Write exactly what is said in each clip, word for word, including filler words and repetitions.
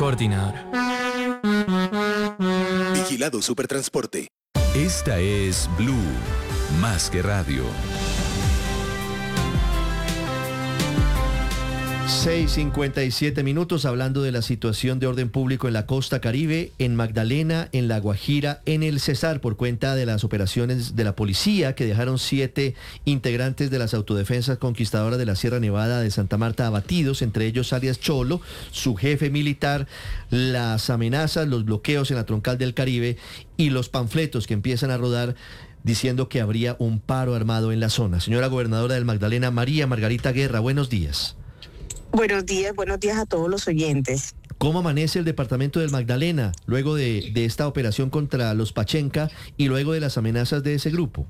Coordinadora. Vigilado Supertransporte. Esta es Blue, más que radio. seis cincuenta y siete minutos, hablando de la situación de orden público en la costa Caribe, en Magdalena, en La Guajira, en el Cesar, por cuenta de las operaciones de la policía que dejaron siete integrantes de las autodefensas conquistadoras de la Sierra Nevada de Santa Marta abatidos, entre ellos alias Cholo, su jefe militar, las amenazas, los bloqueos en la troncal del Caribe y los panfletos que empiezan a rodar diciendo que habría un paro armado en la zona. Señora gobernadora del Magdalena, María Margarita Guerra, buenos días. Buenos días, buenos días a todos los oyentes. ¿Cómo amanece el departamento del Magdalena luego de, de esta operación contra los Pachenca y luego de las amenazas de ese grupo?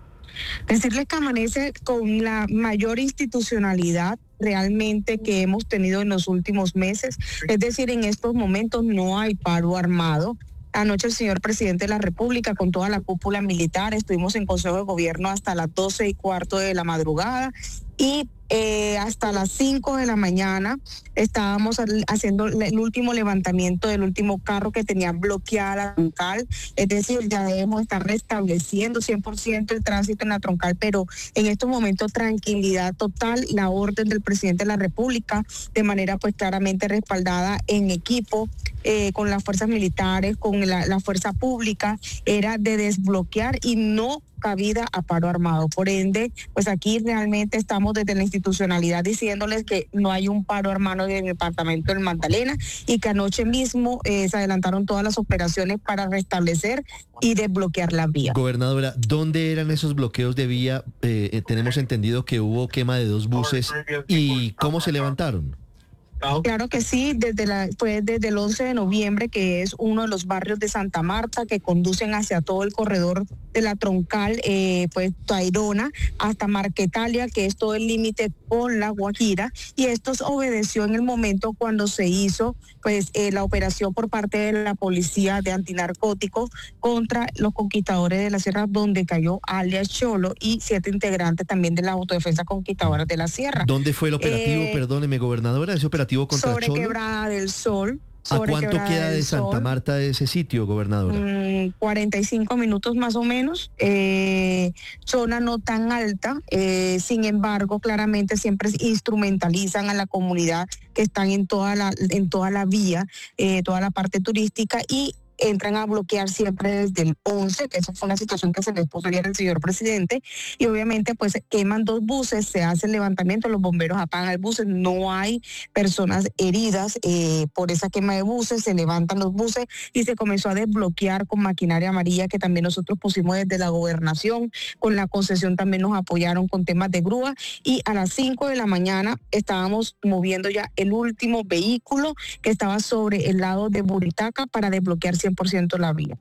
Decirles que amanece con la mayor institucionalidad realmente que hemos tenido en los últimos meses. Es decir, en estos momentos no hay paro armado. Anoche el señor presidente de la República con toda la cúpula militar, estuvimos en Consejo de Gobierno hasta las doce y cuarto de la madrugada y eh, hasta las cinco de la mañana estábamos haciendo el último levantamiento del último carro que tenía bloqueada la troncal, es decir, ya debemos estar restableciendo cien por ciento el tránsito en la troncal, pero en estos momentos tranquilidad total, la orden del presidente de la República de manera pues claramente respaldada en equipo, eh, con las fuerzas militares, con la, la fuerza pública, era de desbloquear y no cabida a paro armado. Por ende, pues aquí realmente estamos desde la institucionalidad diciéndoles que no hay un paro armado en el departamento del Magdalena y que anoche mismo eh, se adelantaron todas las operaciones para restablecer y desbloquear la vía. Gobernadora, ¿dónde eran esos bloqueos de vía? Eh, eh, tenemos entendido que hubo quema de dos buses y ¿cómo se levantaron? Claro que sí, desde la, fue desde el once de noviembre, que es uno de los barrios de Santa Marta que conducen hacia todo el corredor de la troncal, eh, pues Tayrona, hasta Marquetalia, que es todo el límite con La Guajira, y esto obedeció en el momento cuando se hizo pues eh, la operación por parte de la policía de antinarcóticos contra los conquistadores de la Sierra, donde cayó alias Cholo y siete integrantes también de la autodefensa conquistadora de la Sierra. ¿Dónde fue el operativo, eh, perdóneme, gobernadora, ese operativo contra sobre Cholo? Quebrada del Sol. ¿A cuánto queda de Santa Sol. Marta de ese sitio, gobernadora? Mm, cuarenta y cinco minutos más o menos, eh, zona no tan alta, eh, sin embargo, claramente siempre instrumentalizan a la comunidad que están en toda la, en toda la vía, eh, toda la parte turística y entran a bloquear siempre desde el once, que esa fue una situación que se les puso ayer al señor presidente, y obviamente pues queman dos buses, se hace el levantamiento, los bomberos apagan el bus, no hay personas heridas eh, por esa quema de buses, se levantan los buses y se comenzó a desbloquear con maquinaria amarilla que también nosotros pusimos desde la gobernación, con la concesión también nos apoyaron con temas de grúa y a las cinco de la mañana estábamos moviendo ya el último vehículo que estaba sobre el lado de Buritaca para desbloquear cien por ciento la vía.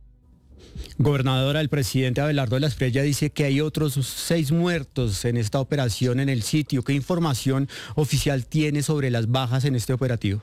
Gobernadora, el presidente Abelardo de la Espriella dice que hay otros seis muertos en esta operación en el sitio. ¿Qué información oficial tiene sobre las bajas en este operativo?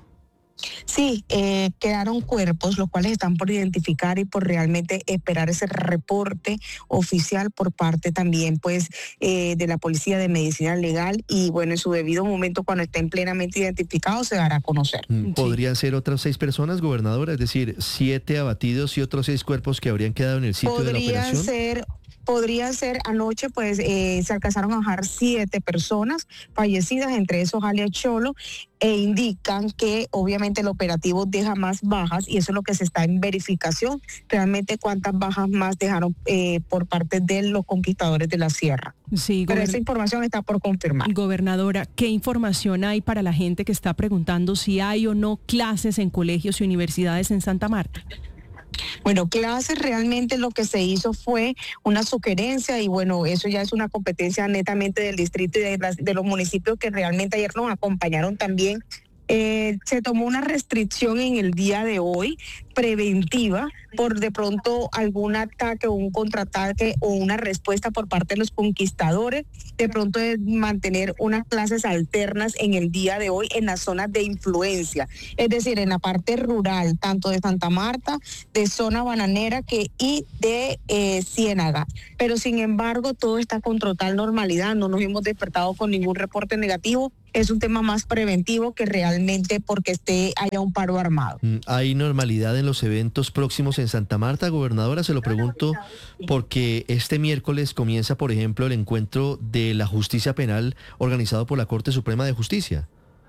Sí, eh, quedaron cuerpos, los cuales están por identificar y por realmente esperar ese reporte oficial por parte también, pues, eh, de la Policía de Medicina Legal y, bueno, en su debido momento, cuando estén plenamente identificados, se dará a conocer. ¿Podrían sí. ser otras seis personas, gobernadora? Es decir, siete abatidos y otros seis cuerpos que habrían quedado en el sitio de la operación. Podrían ser... Podría ser, anoche pues eh, se alcanzaron a bajar siete personas fallecidas, entre esos alias Cholo, e indican que obviamente el operativo deja más bajas y eso es lo que se está en verificación, realmente cuántas bajas más dejaron eh, por parte de los conquistadores de la Sierra. Sí, pero esa información está por confirmar. Gobernadora, ¿qué información hay para la gente que está preguntando si hay o no clases en colegios y universidades en Santa Marta? Bueno, clases realmente lo que se hizo fue una sugerencia y bueno, eso ya es una competencia netamente del distrito y de, las, de los municipios que realmente ayer nos acompañaron también. Eh, se tomó una restricción en el día de hoy preventiva por de pronto algún ataque o un contraataque o una respuesta por parte de los conquistadores, de pronto de mantener unas clases alternas en el día de hoy en las zonas de influencia, es decir, en la parte rural, tanto de Santa Marta, de zona bananera que y de eh, Ciénaga. Pero sin embargo, todo está con total normalidad, no nos hemos despertado con ningún reporte negativo es un tema más preventivo que realmente porque esté haya un paro armado. ¿Hay normalidad en los eventos próximos en Santa Marta, gobernadora? Se lo pregunto porque este miércoles comienza, por ejemplo, el encuentro de la justicia penal organizado por la Corte Suprema de Justicia.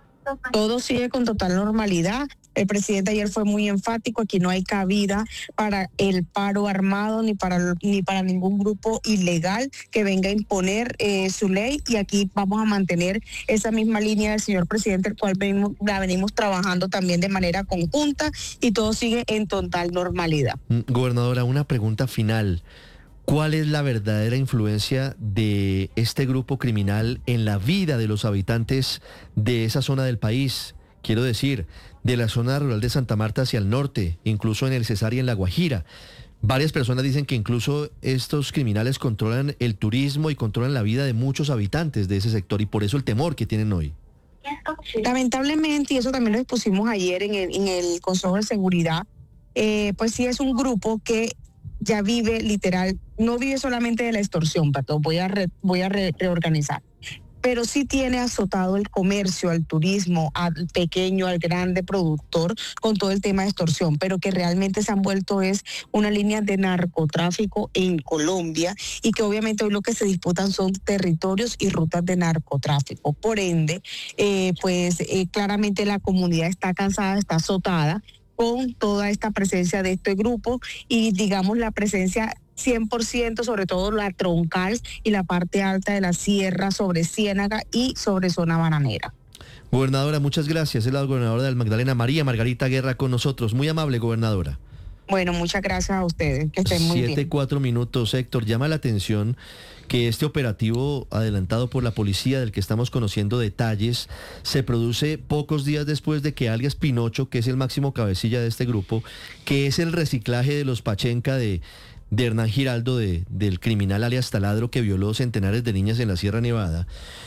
Todo sigue con total normalidad. El presidente ayer fue muy enfático, aquí no hay cabida para el paro armado ni para ni para ningún grupo ilegal que venga a imponer eh, su ley, y aquí vamos a mantener esa misma línea del señor presidente, el cual venimos, la venimos trabajando también de manera conjunta, y todo sigue en total normalidad. Gobernadora, una pregunta final. ¿Cuál es la verdadera influencia de este grupo criminal en la vida de los habitantes de esa zona del país? Quiero decir, de la zona rural de Santa Marta hacia el norte, incluso en el Cesar y en La Guajira. Varias personas dicen que incluso estos criminales controlan el turismo y controlan la vida de muchos habitantes de ese sector, y por eso el temor que tienen hoy. Lamentablemente, y eso también lo expusimos ayer en el, en el Consejo de Seguridad, eh, pues sí es un grupo que ya vive literal, no vive solamente de la extorsión, perdón, voy a, re, voy a re, reorganizar, pero sí tiene azotado el comercio, al turismo, al pequeño, al grande productor, con todo el tema de extorsión, pero que realmente se han vuelto es una línea de narcotráfico en Colombia, y que obviamente hoy lo que se disputan son territorios y rutas de narcotráfico. Por ende, eh, pues eh, claramente la comunidad está cansada, está azotada con toda esta presencia de este grupo, y digamos la presencia cien por ciento, sobre todo la troncal y la parte alta de la sierra sobre Ciénaga y sobre zona bananera. Gobernadora, muchas gracias. Es la gobernadora del Magdalena, María Margarita Guerra, con nosotros. Muy amable, gobernadora. Bueno, muchas gracias a ustedes, que estén muy bien. Siete, cuatro minutos, Héctor. Llama la atención que este operativo adelantado por la policía, del que estamos conociendo detalles, se produce pocos días después de que alias Pinocho, que es el máximo cabecilla de este grupo, que es el reciclaje de los Pachenca de, de Hernán Giraldo, de, del criminal alias Taladro, que violó centenares de niñas en la Sierra Nevada,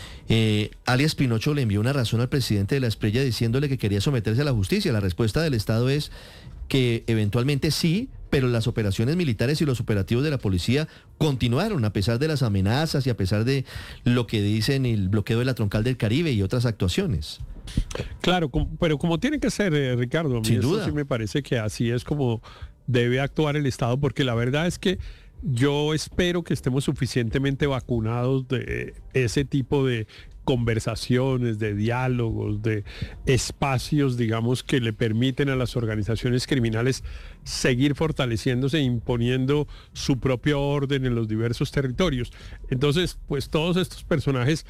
eh, alias Pinocho le envió una razón al presidente de la Esprella diciéndole que quería someterse a la justicia. La respuesta del Estado es que eventualmente sí, pero las operaciones militares y los operativos de la policía continuaron a pesar de las amenazas y a pesar de lo que dicen el bloqueo de la Troncal del Caribe y otras actuaciones. Claro, pero como tiene que ser, eh, Ricardo, a mí Sin eso duda. sí me parece que así es como debe actuar el Estado, porque la verdad es que yo espero que estemos suficientemente vacunados de ese tipo de conversaciones, de diálogos, de espacios, digamos, que le permiten a las organizaciones criminales seguir fortaleciéndose e imponiendo su propio orden en los diversos territorios. Entonces, pues todos estos personajes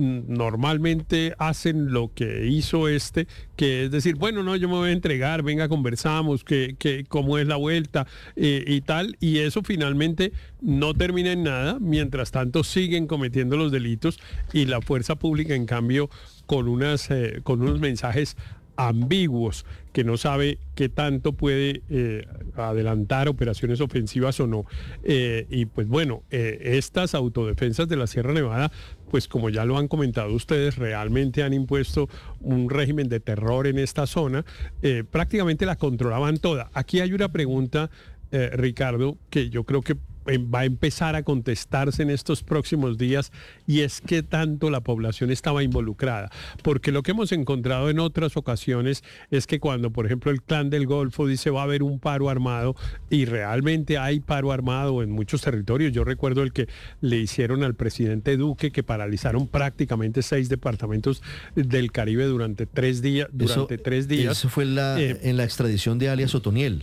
normalmente hacen lo que hizo este, que es decir, bueno, no, yo me voy a entregar, venga, conversamos, que, que cómo es la vuelta eh, y tal, y eso finalmente no termina en nada. Mientras tanto siguen cometiendo los delitos, y la fuerza pública, en cambio, con unas eh, con unos mensajes ambiguos, que no sabe qué tanto puede eh, adelantar operaciones ofensivas o no. Eh, y pues bueno, eh, estas autodefensas de la Sierra Nevada, pues como ya lo han comentado ustedes, realmente han impuesto un régimen de terror en esta zona. Eh, prácticamente la controlaban toda. Aquí hay una pregunta, eh, Ricardo, que yo creo que va a empezar a contestarse en estos próximos días, y es qué tanto la población estaba involucrada, porque lo que hemos encontrado en otras ocasiones es que cuando, por ejemplo, el Clan del Golfo dice va a haber un paro armado, y realmente hay paro armado en muchos territorios. Yo recuerdo el que le hicieron al presidente Duque, que paralizaron prácticamente seis departamentos del Caribe durante tres días. Durante eso, tres días. Eso fue en la, eh, en la extradición de alias Otoniel.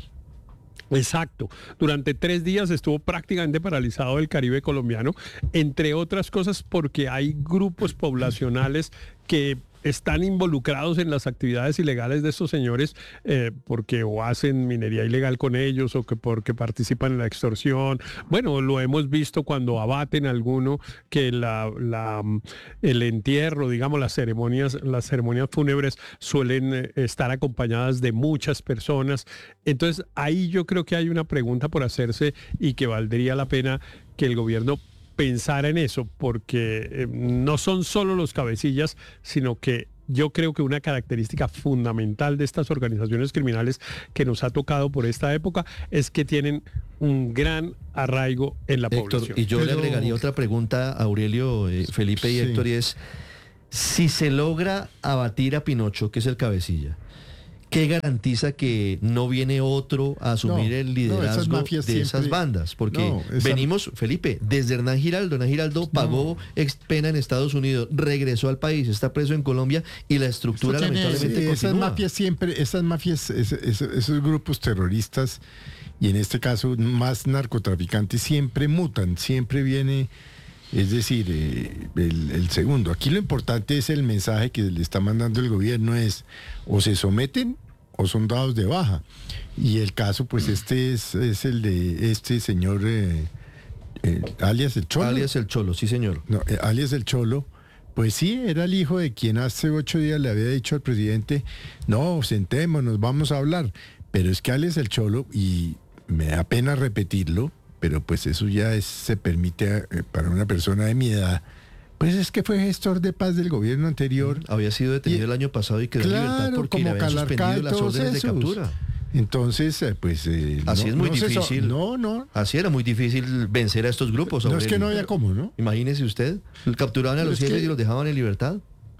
Exacto. Durante tres días estuvo prácticamente paralizado el Caribe colombiano, entre otras cosas porque hay grupos poblacionales que están involucrados en las actividades ilegales de estos señores, eh, porque o hacen minería ilegal con ellos, o que porque participan en la extorsión. Bueno, lo hemos visto cuando abaten a alguno, que la, la, el entierro, digamos, las ceremonias, las ceremonias fúnebres suelen estar acompañadas de muchas personas. Entonces, ahí yo creo que hay una pregunta por hacerse, y que valdría la pena que el gobierno pensar en eso, porque eh, no son solo los cabecillas, sino que yo creo que una característica fundamental de estas organizaciones criminales que nos ha tocado por esta época es que tienen un gran arraigo en la Héctor, población. y yo Pero... le agregaría otra pregunta a Aurelio, eh, Felipe y Sí. Héctor, y es, Si se logra abatir a Pinocho, que es el cabecilla, ¿qué garantiza que no viene otro a asumir No, el no, liderazgo esas de mafias esas siempre- bandas? Porque No, esa- venimos, Felipe, desde Hernán Giraldo. Hernán Giraldo pagó ex pena en Estados Unidos, regresó al país, está preso en Colombia y la estructura Esto tiene- lamentablemente sí, esas continúa. mafias siempre, esas mafias, es- es- esos grupos terroristas y en este caso más narcotraficantes siempre mutan, siempre viene, es decir, eh, el, el segundo. Aquí lo importante es el mensaje que le está mandando el gobierno es o se someten o son dados de baja. Y el caso, pues este es, es el de este señor eh, eh, alias el Cholo. Alias el Cholo, sí señor. No, eh, alias el Cholo, pues sí, era el hijo de quien hace ocho días le había dicho al presidente, no, sentémonos, vamos a hablar. Pero es que alias el Cholo, y me da pena repetirlo, pero pues eso ya es, se permite eh, para una persona de mi edad, pues es que fue gestor de paz del gobierno anterior. Había sido detenido Y- el año pasado y quedó en libertad Claro, porque le como habían Calarcá suspendido y las todos órdenes de esos. captura. Entonces, eh, pues... eh, Así no- es muy no se so- difícil. no, no. Así era muy difícil vencer a estos grupos. No es que Aurelio. no había cómo, ¿no? Imagínese usted, capturaban a Pero los es jefes que- y los dejaban en libertad.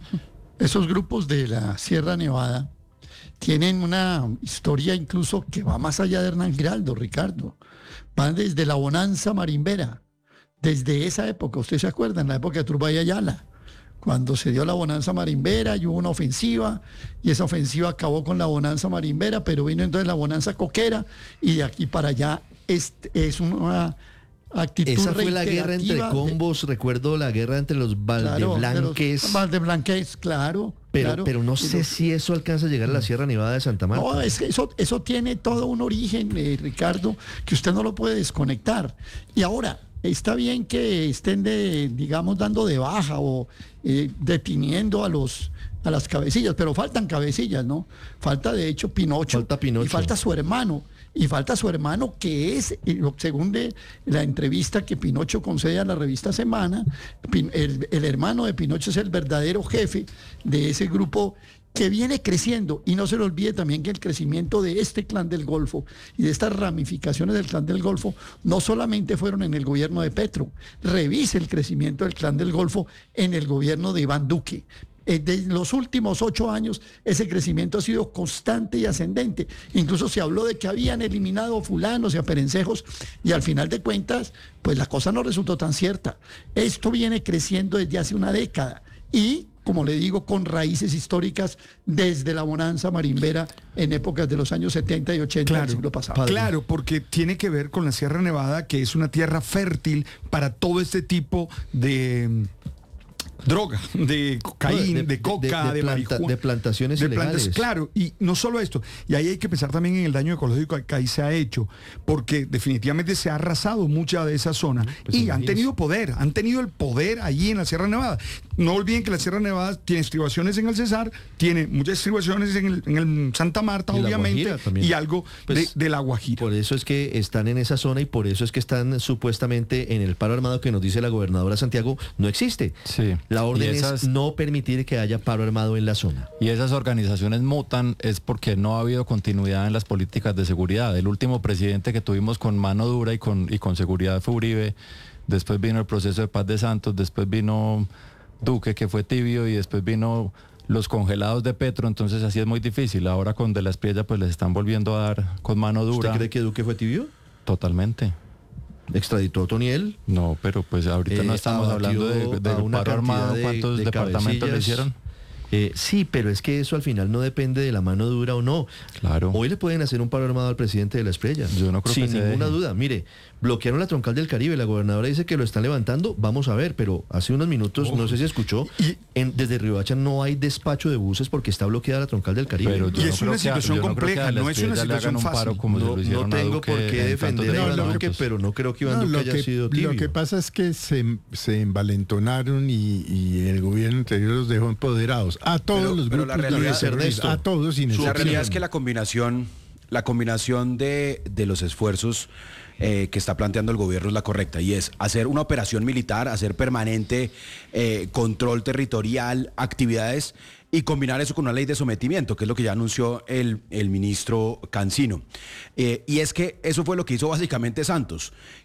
Esos grupos de la Sierra Nevada tienen una historia incluso que va más allá de Hernán Giraldo, Ricardo. Van desde la bonanza marimbera, desde esa época, usted se acuerda, en la época de Turbay Ayala, cuando se dio la bonanza marimbera y hubo una ofensiva, y esa ofensiva acabó con la bonanza marimbera, pero vino entonces la bonanza coquera, y de aquí para allá es, es una actitud Esa fue la guerra entre reiterativa de- combos, recuerdo la guerra entre los claro, de los Valdeblanques. Valdeblanques, claro. Pero, claro. pero no Y sé los- si eso alcanza a llegar a la Sierra Nevada de Santa Marta. No, es que eso, eso tiene todo un origen, eh, Ricardo, que usted no lo puede desconectar. Y ahora, está bien que estén, de, digamos, dando de baja o eh, deteniendo a los a las cabecillas, pero faltan cabecillas, ¿no? Falta, de hecho, Pinocho. Falta Pinocho. Y falta su hermano. Y falta su hermano, que es, eh, lo- según de la entrevista que Pinocho concede a la revista Semana, Pin- el, el hermano de Pinocho es el verdadero jefe de ese grupo que viene creciendo. Y no se le olvide también que el crecimiento de este clan del Golfo y de estas ramificaciones del clan del Golfo no solamente fueron en el gobierno de Petro. Revise el crecimiento del clan del Golfo en el gobierno de Iván Duque. Eh, De los últimos ocho años, ese crecimiento ha sido constante y ascendente. Incluso se habló de que habían eliminado fulanos y a perencejos, y al final de cuentas, pues la cosa no resultó tan cierta. Esto viene creciendo desde hace una década y, como le digo, con raíces históricas desde la bonanza marimbera en épocas de los años setenta y ochenta del siglo pasado. Claro, porque tiene que ver con la Sierra Nevada, que es una tierra fértil para todo este tipo de mm, droga, de cocaína, de, de- coca, de- de, de planta- marihuana, de plantaciones de ilegales. claro, y no solo esto, y ahí hay que pensar también en el daño ecológico que ahí se ha hecho, porque definitivamente se ha arrasado mucha de esa zona Pues y han imagínese. tenido poder, han tenido el poder allí en la Sierra Nevada. No olviden que la Sierra Nevada tiene estribaciones en el Cesar, tiene muchas estribaciones en el, en el Santa Marta, Y la obviamente, Guajira también. y algo Pues, de, de la Guajira. Por eso es que están en esa zona y por eso es que están supuestamente en el paro armado que nos dice la gobernadora Santiago, no existe. Sí. La orden Y esas- es no permitir que haya paro armado en la zona. Y esas organizaciones mutan es porque no ha habido continuidad en las políticas de seguridad. El último presidente que tuvimos con mano dura y con, y con seguridad fue Uribe, después vino el proceso de paz de Santos, después vino Duque, que fue tibio, y después vino los congelados de Petro, entonces así es muy difícil. Ahora con De la Espriella pues les están volviendo a dar con mano dura. ¿Usted cree que Duque fue tibio? Totalmente. ¿Extraditó a Otoniel? No, pero pues ahorita Eh, no estamos abatió hablando de, de a una paro cantidad armado. de- ¿Cuántos de departamentos le cabecillas. hicieron? Eh, sí, pero es que eso al final no depende de la mano dura o no. Claro. Hoy le pueden hacer un paro armado al presidente de la Espriella. Yo no creo Sin que se ninguna deje. duda. Mire, bloquearon la troncal del Caribe. La gobernadora dice que lo están levantando. Vamos a ver, pero hace unos minutos, no sé si escuchó, Y- en, desde Riohacha no hay despacho de buses porque está bloqueada la troncal del Caribe. Pero yo Y no es creo una que a- situación yo no creo que compleja, a la no es una Espriella le hagan situación un paro fácil. como se no, lo no hicieron a tengo Duque por qué en tantos defender a Iván Duque, departamentos. pero no creo que Iván No, Duque lo, haya que, sido tibio. lo que pasa es que se, se envalentonaron y, y el gobierno anterior los dejó empoderados. A todos Pero- los pero grupos la realidad, terroristas, Ernesto, a todos sin La excepción. realidad es que la combinación, la combinación de, de los esfuerzos eh, que está planteando el gobierno es la correcta, y es hacer una operación militar, hacer permanente eh, control territorial, actividades, y combinar eso con una ley de sometimiento, que es lo que ya anunció el, el ministro Cancino. Eh, y es que eso fue lo que hizo básicamente Santos.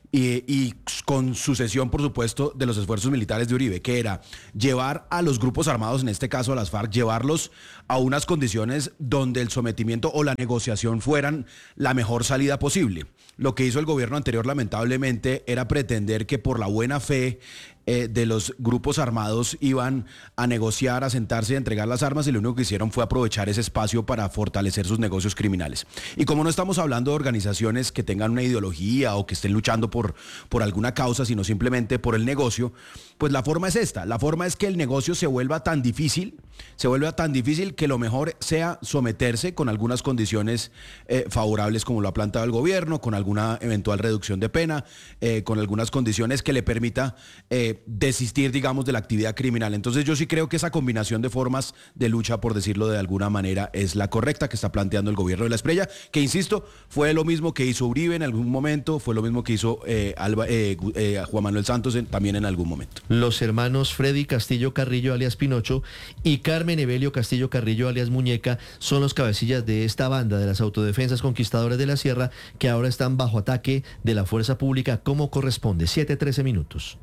y, y con sucesión, por supuesto, de los esfuerzos militares de Uribe, que era llevar a los grupos armados, en este caso a las FARC, llevarlos a unas condiciones donde el sometimiento o la negociación fueran la mejor salida posible. Lo que hizo el gobierno anterior, lamentablemente, era pretender que por la buena fe eh, de los grupos armados iban a negociar, a sentarse y a entregar las armas, y lo único que hicieron fue aprovechar ese espacio para fortalecer sus negocios criminales. Y como no estamos hablando de organizaciones que tengan una ideología o que estén luchando por, por alguna causa, sino simplemente por el negocio, pues la forma es esta. La forma es que el negocio se vuelva tan difícil, se vuelva tan difícil que lo mejor sea someterse con algunas condiciones eh, favorables, como lo ha planteado el gobierno, con alguna eventual reducción de pena, eh, con algunas condiciones que le permita eh, desistir, digamos, de la actividad criminal. Entonces yo sí creo que esa combinación de formas de lucha, por decirlo de alguna manera, es la correcta que está planteando el gobierno de la Espriella, que insisto, fue lo mismo que hizo Uribe en algún momento, fue lo mismo que hizo eh, Alba, eh, eh, Juan Manuel Santos en, también en algún momento. Los hermanos Freddy Castillo Carrillo, alias Pinocho, y Carmen Evelio Castillo Carrillo, alias Muñeca, son los cabecillas de esta banda de las autodefensas conquistadoras de la Sierra, que ahora están bajo ataque de la fuerza pública como corresponde. siete trece minutos.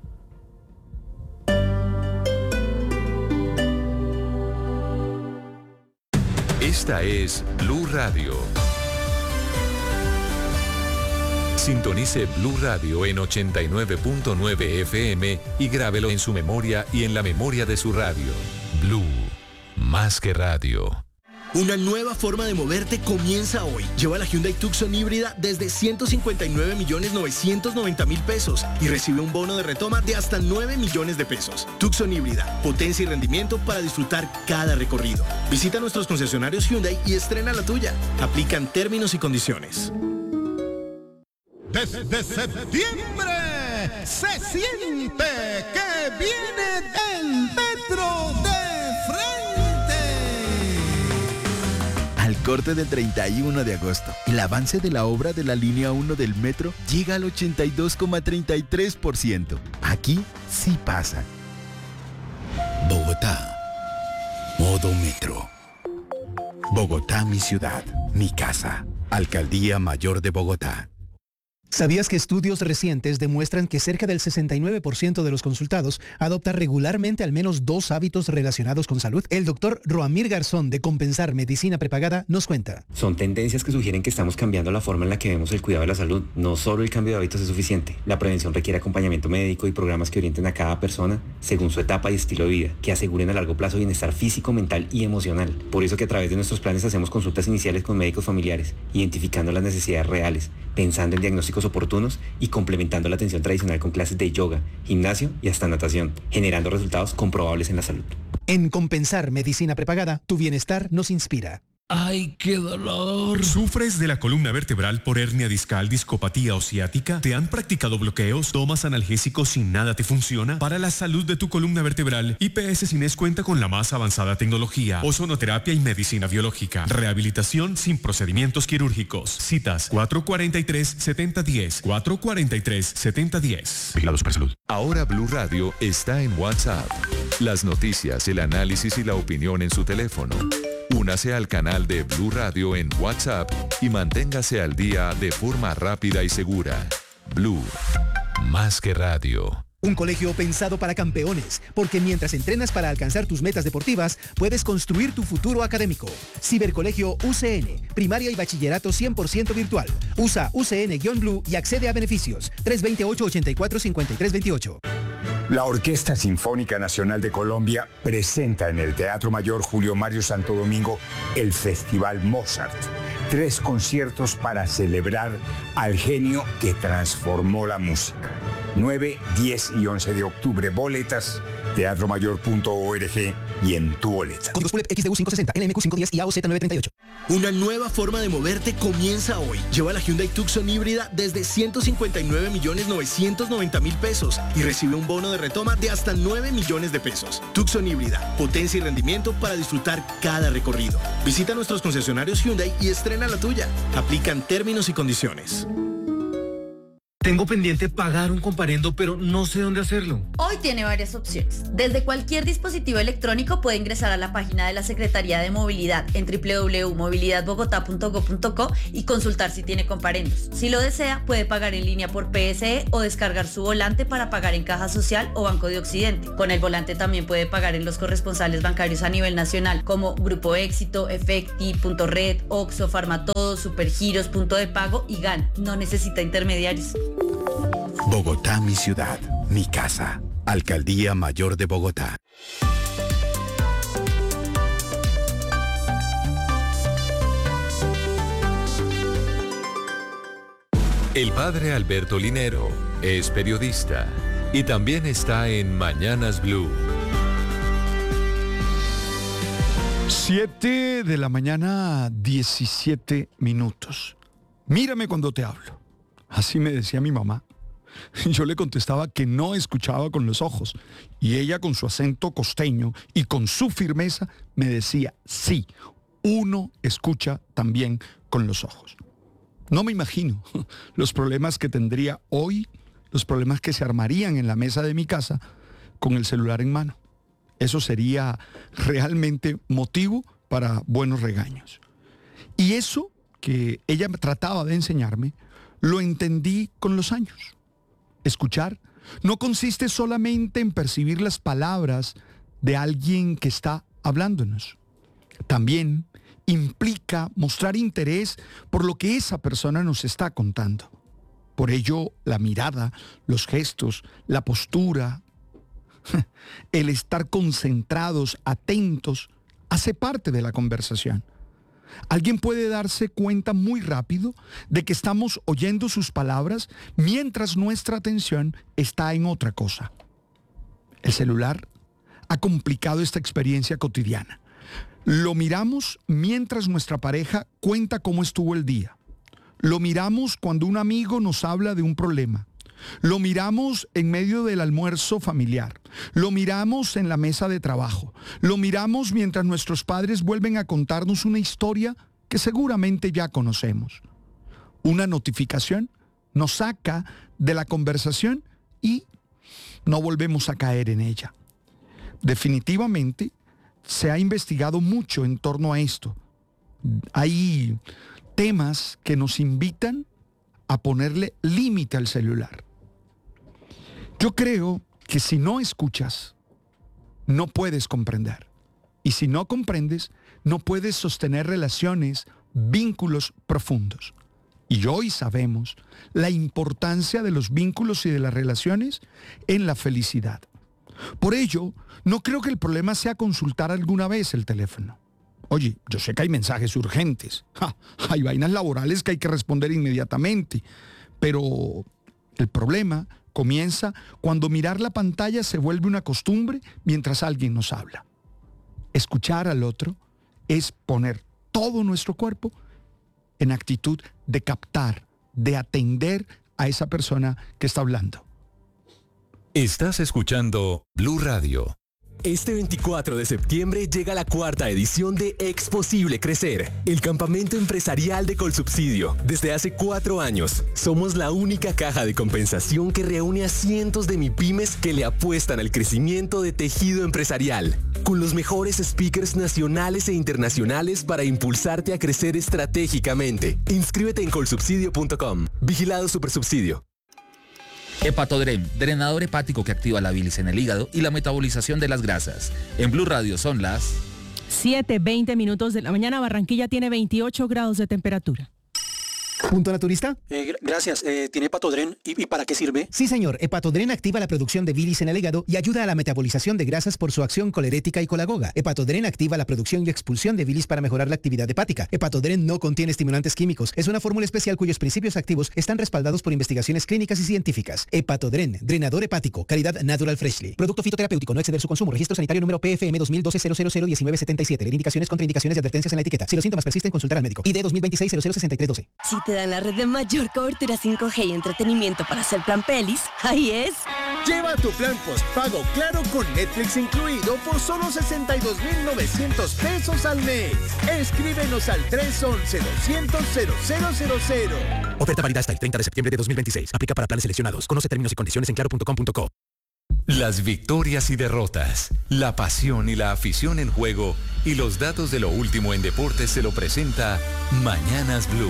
Esta es Blue Radio. Sintonice Blue Radio en ochenta y nueve punto nueve F M y grábelo en su memoria y en la memoria de su radio. Blue, más que radio. Una nueva forma de moverte comienza hoy. Lleva la Hyundai Tucson híbrida desde ciento cincuenta y nueve millones novecientos noventa mil pesos y recibe un bono de retoma de hasta nueve millones de pesos. Tucson híbrida, potencia y rendimiento para disfrutar cada recorrido. Visita nuestros concesionarios Hyundai y estrena la tuya. Aplican términos y condiciones. Desde septiembre se siente que viene el metro de frente. Al corte del treinta y uno de agosto, el avance de la obra de la línea uno del metro llega al ochenta y dos coma treinta y tres por ciento. Aquí sí pasa. Bogotá. Modo metro. Bogotá, mi ciudad, mi casa. Alcaldía Mayor de Bogotá. ¿Sabías que estudios recientes demuestran que cerca del sesenta y nueve por ciento de los consultados adopta regularmente al menos dos hábitos relacionados con salud? El doctor Roamir Garzón, de Compensar Medicina Prepagada, nos cuenta. Son tendencias que sugieren que estamos cambiando la forma en la que vemos el cuidado de la salud. No solo el cambio de hábitos es suficiente. La prevención requiere acompañamiento médico y programas que orienten a cada persona según su etapa y estilo de vida, que aseguren a largo plazo bienestar físico, mental y emocional. Por eso que a través de nuestros planes hacemos consultas iniciales con médicos familiares, identificando las necesidades reales, pensando en diagnósticos oportunos y complementando la atención tradicional con clases de yoga, gimnasio y hasta natación, generando resultados comprobables en la salud. En Compensar Medicina Prepagada, tu bienestar nos inspira. ¡Ay, qué dolor! ¿Sufres de la columna vertebral por hernia discal, discopatía o ciática? ¿Te han practicado bloqueos? ¿Tomas analgésicos y nada te funciona? Para la salud de tu columna vertebral, I P S Cines cuenta con la más avanzada tecnología, ozonoterapia y medicina biológica. Rehabilitación sin procedimientos quirúrgicos. Citas cuatro cuatro tres, siete cero uno cero, cuatro cuatro tres, siete cero uno cero. Vigilado Supersalud. Ahora Blue Radio está en WhatsApp. Las noticias, el análisis y la opinión en su teléfono. Únase al canal de Blue Radio en WhatsApp y manténgase al día de forma rápida y segura. Blue, más que radio. Un colegio pensado para campeones, porque mientras entrenas para alcanzar tus metas deportivas, puedes construir tu futuro académico. Cibercolegio U C N, primaria y bachillerato cien por ciento virtual. Usa U C N-Blue y accede a beneficios. tres dos ocho, ocho cuatro, cinco tres dos ocho. La Orquesta Sinfónica Nacional de Colombia presenta en el Teatro Mayor Julio Mario Santo Domingo el Festival Mozart. Tres conciertos para celebrar al genio que transformó la música. nueve, diez y once de octubre. Boletas, teatro mayor punto org y en tu boleta. Códigos P U L E P X D U quinientos sesenta, N M Q quinientos diez y A O Z novecientos treinta y ocho. Una nueva forma de moverte comienza hoy. Lleva la Hyundai Tucson híbrida desde ciento cincuenta y nueve millones novecientos noventa mil pesos y recibe un bono de retoma de hasta nueve millones de pesos. Tucson híbrida, potencia y rendimiento para disfrutar cada recorrido. Visita nuestros concesionarios Hyundai y estrena la tuya. Aplican términos y condiciones. Tengo pendiente pagar un comparendo, pero no sé dónde hacerlo. Hoy tiene varias opciones. Desde cualquier dispositivo electrónico puede ingresar a la página de la Secretaría de Movilidad en doble u doble u doble u punto movilidad bogotá punto gob punto co y consultar si tiene comparendos. Si lo desea, puede pagar en línea por P S E o descargar su volante para pagar en Caja Social o Banco de Occidente. Con el volante también puede pagar en los corresponsales bancarios a nivel nacional, como Grupo Éxito, Efecti, Punto Red, Oxxo, Farmatodo, Supergiros, Punto de Pago y GAN. No necesita intermediarios. Bogotá, mi ciudad, mi casa. Alcaldía Mayor de Bogotá. El padre Alberto Linero es periodista y también está en Mañanas Blue. siete de la mañana, diecisiete minutos. Mírame cuando te hablo. Así me decía mi mamá. Yo le contestaba que no escuchaba con los ojos y ella con su acento costeño y con su firmeza me decía, sí, uno escucha también con los ojos. No me imagino los problemas que tendría hoy, los problemas que se armarían en la mesa de mi casa con el celular en mano. Eso sería realmente motivo para buenos regaños. Y eso que ella trataba de enseñarme, lo entendí con los años. Escuchar no consiste solamente en percibir las palabras de alguien que está hablándonos. También implica mostrar interés por lo que esa persona nos está contando. Por ello, la mirada, los gestos, la postura, el estar concentrados, atentos, hace parte de la conversación. Alguien puede darse cuenta muy rápido de que estamos oyendo sus palabras mientras nuestra atención está en otra cosa. El celular ha complicado esta experiencia cotidiana. Lo miramos mientras nuestra pareja cuenta cómo estuvo el día. Lo miramos cuando un amigo nos habla de un problema. Lo miramos en medio del almuerzo familiar. Lo miramos en la mesa de trabajo. Lo miramos mientras nuestros padres vuelven a contarnos una historia que seguramente ya conocemos. Una notificación nos saca de la conversación y no volvemos a caer en ella. Definitivamente se ha investigado mucho en torno a esto. Hay temas que nos invitan a ponerle límite al celular. Yo creo que si no escuchas, no puedes comprender. Y si no comprendes, no puedes sostener relaciones, vínculos profundos. Y hoy sabemos la importancia de los vínculos y de las relaciones en la felicidad. Por ello, no creo que el problema sea consultar alguna vez el teléfono. Oye, yo sé que hay mensajes urgentes. Ja, hay vainas laborales que hay que responder inmediatamente. Pero el problema comienza cuando mirar la pantalla se vuelve una costumbre mientras alguien nos habla. Escuchar al otro es poner todo nuestro cuerpo en actitud de captar, de atender a esa persona que está hablando. Estás escuchando Blue Radio. Este veinticuatro de septiembre llega la cuarta edición de Exposible Crecer, el campamento empresarial de Colsubsidio. Desde hace cuatro años, somos la única caja de compensación que reúne a cientos de MIPYMES que le apuestan al crecimiento de tejido empresarial, con los mejores speakers nacionales e internacionales para impulsarte a crecer estratégicamente. Inscríbete en colsubsidio punto com. Vigilado Supersubsidio. Hepatodren, drenador hepático que activa la bilis en el hígado y la metabolización de las grasas. En Blue Radio son las siete, veinte minutos de la mañana. Barranquilla tiene veintiocho grados de temperatura. ¿Punto naturista? Eh, gracias. Eh, ¿Tiene Hepatodren? ¿Y, ¿Y para qué sirve? Sí, señor. Hepatodren activa la producción de bilis en el hígado y ayuda a la metabolización de grasas por su acción colerética y colagoga. Hepatodren activa la producción y expulsión de bilis para mejorar la actividad hepática. Hepatodren no contiene estimulantes químicos. Es una fórmula especial cuyos principios activos están respaldados por investigaciones clínicas y científicas. Hepatodren, drenador hepático, calidad Natural Freshly. Producto fitoterapéutico, no exceder su consumo. Registro sanitario número P F M dos mil doce cero cero cero diecinueve setenta y siete. Ver indicaciones, contraindicaciones y advertencias en la etiqueta. Si los síntomas persisten, consultar al médico. I D dos mil veintiséis cero cero sesenta y tres doce. Si te dan la red de mayor cobertura cinco G y entretenimiento para hacer plan pelis, ahí es. Lleva Lleva tu plan postpago Claro con Netflix incluido por solo sesenta y dos mil novecientos pesos al mes. Escríbenos al tres once, doscientos, cero cero cero cero. Oferta válida hasta el treinta de septiembre de dos mil veintiséis. Aplica para planes seleccionados. Conoce términos y condiciones en claro punto com punto co. Las victorias y derrotas, la pasión y la afición en juego y los datos de lo último en deportes se lo presenta Mañanas Blue.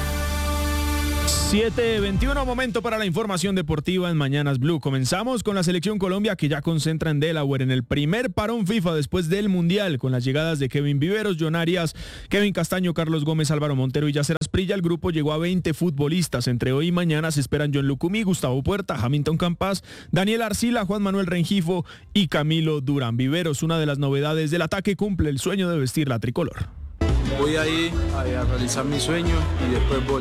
siete veintiuno, momento para la información deportiva en Mañanas Blue. Comenzamos con la selección Colombia, que ya concentra en Delaware en el primer parón FIFA después del Mundial, con las llegadas de Kevin Viveros, John Arias, Kevin Castaño, Carlos Gómez, Álvaro Montero y Yacer Asprilla. El grupo llegó a veinte futbolistas. Entre hoy y mañana se esperan John Lucumí, Gustavo Puerta, Hamilton Campas, Daniel Arcila, Juan Manuel Rengifo y Camilo Durán. Viveros, una de las novedades del ataque, cumple el sueño de vestir la tricolor. Voy ahí a, a realizar mi sueño y después voy.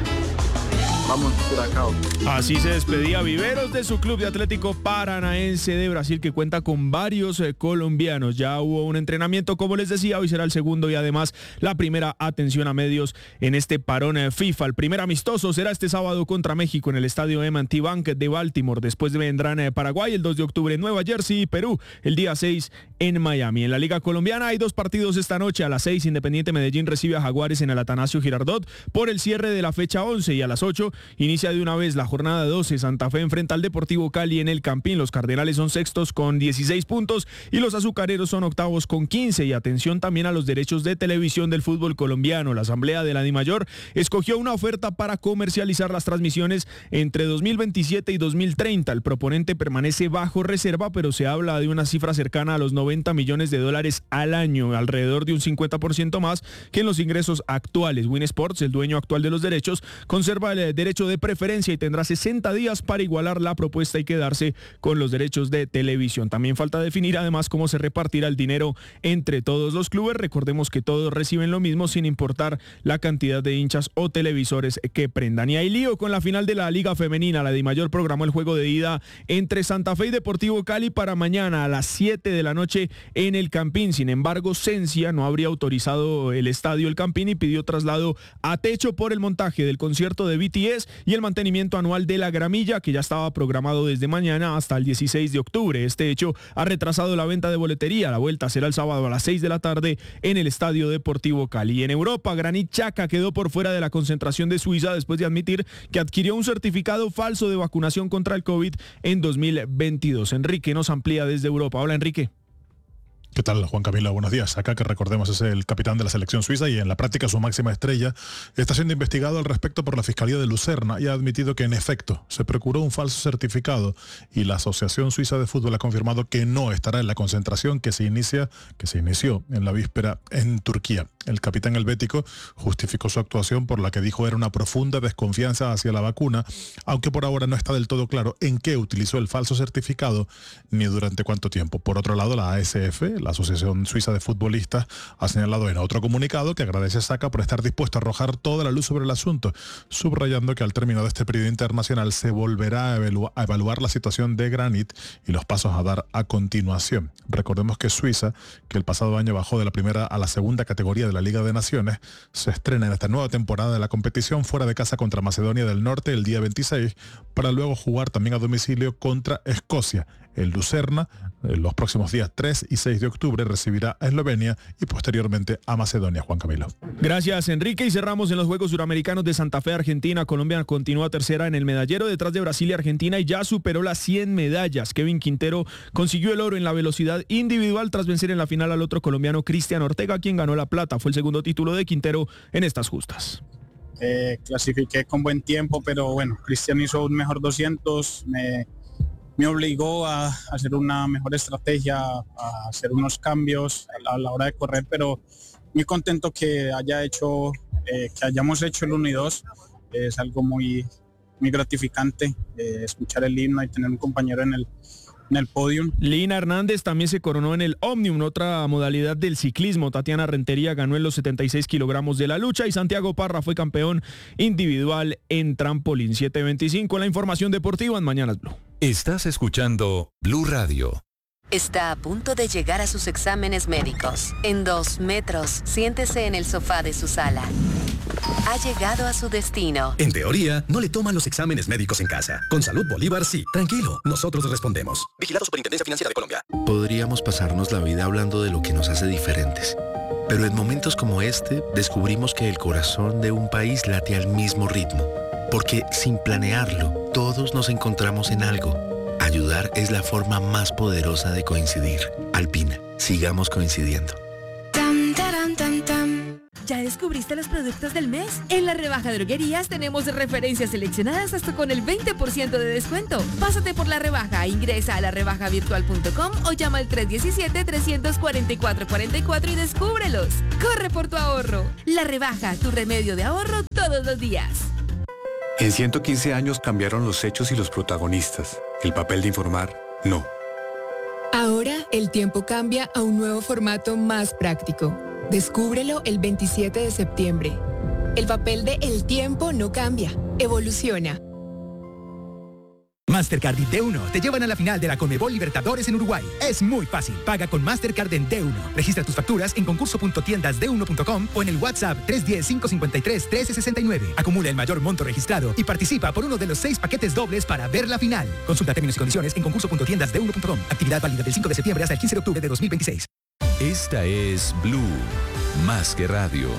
Vamos, Curacao. Así se despedía Viveros de su club de Atlético Paranaense de Brasil, que cuenta con varios eh, colombianos. Ya hubo un entrenamiento, como les decía, hoy será el segundo y además la primera atención a medios en este parón eh, FIFA. El primer amistoso será este sábado contra México en el estadio M and T Bank de Baltimore. Después vendrán eh, Paraguay el dos de octubre en Nueva Jersey y Perú el día seis en Miami. En la Liga Colombiana hay dos partidos esta noche. A las seis, Independiente Medellín recibe a Jaguares en el Atanasio Girardot por el cierre de la fecha once, y a las ocho inicia de una vez la jornada doce. Santa Fe enfrenta al Deportivo Cali en el Campín. Los Cardenales son sextos con dieciséis puntos y los Azucareros son octavos con quince. Y atención también a los derechos de televisión del fútbol colombiano. La Asamblea de la DIMAYOR escogió una oferta para comercializar las transmisiones entre dos mil veintisiete y dos mil treinta. El proponente permanece bajo reserva, pero se habla de una cifra cercana a los noventa millones de dólares al año, alrededor de un cincuenta por ciento más que en los ingresos actuales. Win Sports, el dueño actual de los derechos, conserva el derecho de preferencia y tendrá sesenta días para igualar la propuesta y quedarse con los derechos de televisión. También falta definir además cómo se repartirá el dinero entre todos los clubes. Recordemos que todos reciben lo mismo sin importar la cantidad de hinchas o televisores que prendan. Y hay lío con la final de la Liga Femenina. La DIMAYOR programó el juego de ida entre Santa Fe y Deportivo Cali para mañana a las siete de la noche en el Campín. Sin embargo, Cencia no habría autorizado el estadio El Campín y pidió traslado a techo por el montaje del concierto de B T S y el mantenimiento anual de la gramilla, que ya estaba programado desde mañana hasta el dieciséis de octubre. Este hecho ha retrasado la venta de boletería. La vuelta será el sábado a las seis de la tarde en el Estadio Deportivo Cali. En Europa, Granit Xhaka quedó por fuera de la concentración de Suiza después de admitir que adquirió un certificado falso de vacunación contra el COVID en dos mil veintidós. Enrique nos amplía desde Europa. Hola, Enrique. ¿Qué tal, Juan Camilo? Buenos días. Acá, que recordemos, es el capitán de la selección suiza y en la práctica su máxima estrella, está siendo investigado al respecto por la Fiscalía de Lucerna y ha admitido que en efecto se procuró un falso certificado y la Asociación Suiza de Fútbol ha confirmado que no estará en la concentración que se inicia, que se inició en la víspera en Turquía. El capitán helvético justificó su actuación por la que dijo era una profunda desconfianza hacia la vacuna, aunque por ahora no está del todo claro en qué utilizó el falso certificado ni durante cuánto tiempo. Por otro lado, la A S F, la Asociación Suiza de Futbolistas, ha señalado en otro comunicado que agradece a Xhaka por estar dispuesto a arrojar toda la luz sobre el asunto, subrayando que al término de este periodo internacional se volverá a, evalu- a evaluar la situación de Granit y los pasos a dar a continuación. Recordemos que Suiza, que el pasado año bajó de la primera a la segunda categoría de la Liga de Naciones, se estrena en esta nueva temporada de la competición fuera de casa contra Macedonia del Norte el día veintiséis, para luego jugar también a domicilio contra Escocia. El Lucerna, en los próximos días tres y seis de octubre, recibirá a Eslovenia y posteriormente a Macedonia. Juan Camilo. Gracias, Enrique. Y cerramos en los Juegos Suramericanos de Santa Fe, Argentina. Colombia continúa tercera en el medallero detrás de Brasil y Argentina y ya superó las cien medallas. Kevin Quintero consiguió el oro en la velocidad individual tras vencer en la final al otro colombiano Cristian Ortega, quien ganó la plata. Fue el segundo título de Quintero en estas justas. Eh, clasifiqué con buen tiempo, pero bueno, Cristian hizo un mejor doscientos, me... me obligó a hacer una mejor estrategia, a hacer unos cambios a la, a la hora de correr, pero muy contento que haya hecho, eh, que hayamos hecho el uno y dos. Es algo muy, muy gratificante eh, escuchar el himno y tener un compañero en el, en el podium. Lina Hernández también se coronó en el Omnium, otra modalidad del ciclismo. Tatiana Rentería ganó en los setenta y seis kilogramos de la lucha y Santiago Parra fue campeón individual en trampolín. siete veinticinco, la información deportiva en Mañanas Blue. Estás escuchando Blue Radio. Está a punto de llegar a sus exámenes médicos. En dos metros, siéntese en el sofá de su sala. ha llegado a su destino. En teoría, no le toman los exámenes médicos en casa. Con Salud Bolívar sí. Tranquilo, nosotros respondemos. Vigilado Superintendencia Financiera de Colombia. Podríamos pasarnos la vida hablando de lo que nos hace diferentes. Pero en momentos como este, descubrimos que el corazón de un país late al mismo ritmo. Porque sin planearlo, todos nos encontramos en algo. Ayudar es la forma más poderosa de coincidir. Alpina, sigamos coincidiendo. ¿Ya descubriste los productos del mes? En la rebaja de droguerías tenemos referencias seleccionadas hasta con el veinte por ciento de descuento. Pásate por la rebaja, ingresa a la rebaja virtual punto com o llama al tres uno siete, tres cuatro cuatro, cuatro cuatro y descúbrelos. Corre por tu ahorro. La rebaja, tu remedio de ahorro todos los días. En ciento quince años cambiaron los hechos y los protagonistas. El papel de informar, no. Ahora el tiempo cambia a un nuevo formato más práctico. Descúbrelo el veintisiete de septiembre. El papel de El Tiempo no cambia, evoluciona. Mastercard y D uno te llevan a la final de la Conmebol Libertadores en Uruguay. Es muy fácil. Paga con Mastercard en D uno. Registra tus facturas en concurso punto tiendas d uno punto com o en el WhatsApp tres uno cero, cinco cinco tres, uno tres seis nueve. Acumula el mayor monto registrado y participa por uno de los seis paquetes dobles para ver la final. Consulta términos y condiciones en concurso punto tiendas d uno punto com. Actividad válida del cinco de septiembre hasta el quince de octubre de dos mil veintiséis. Esta es Blue, más que radio.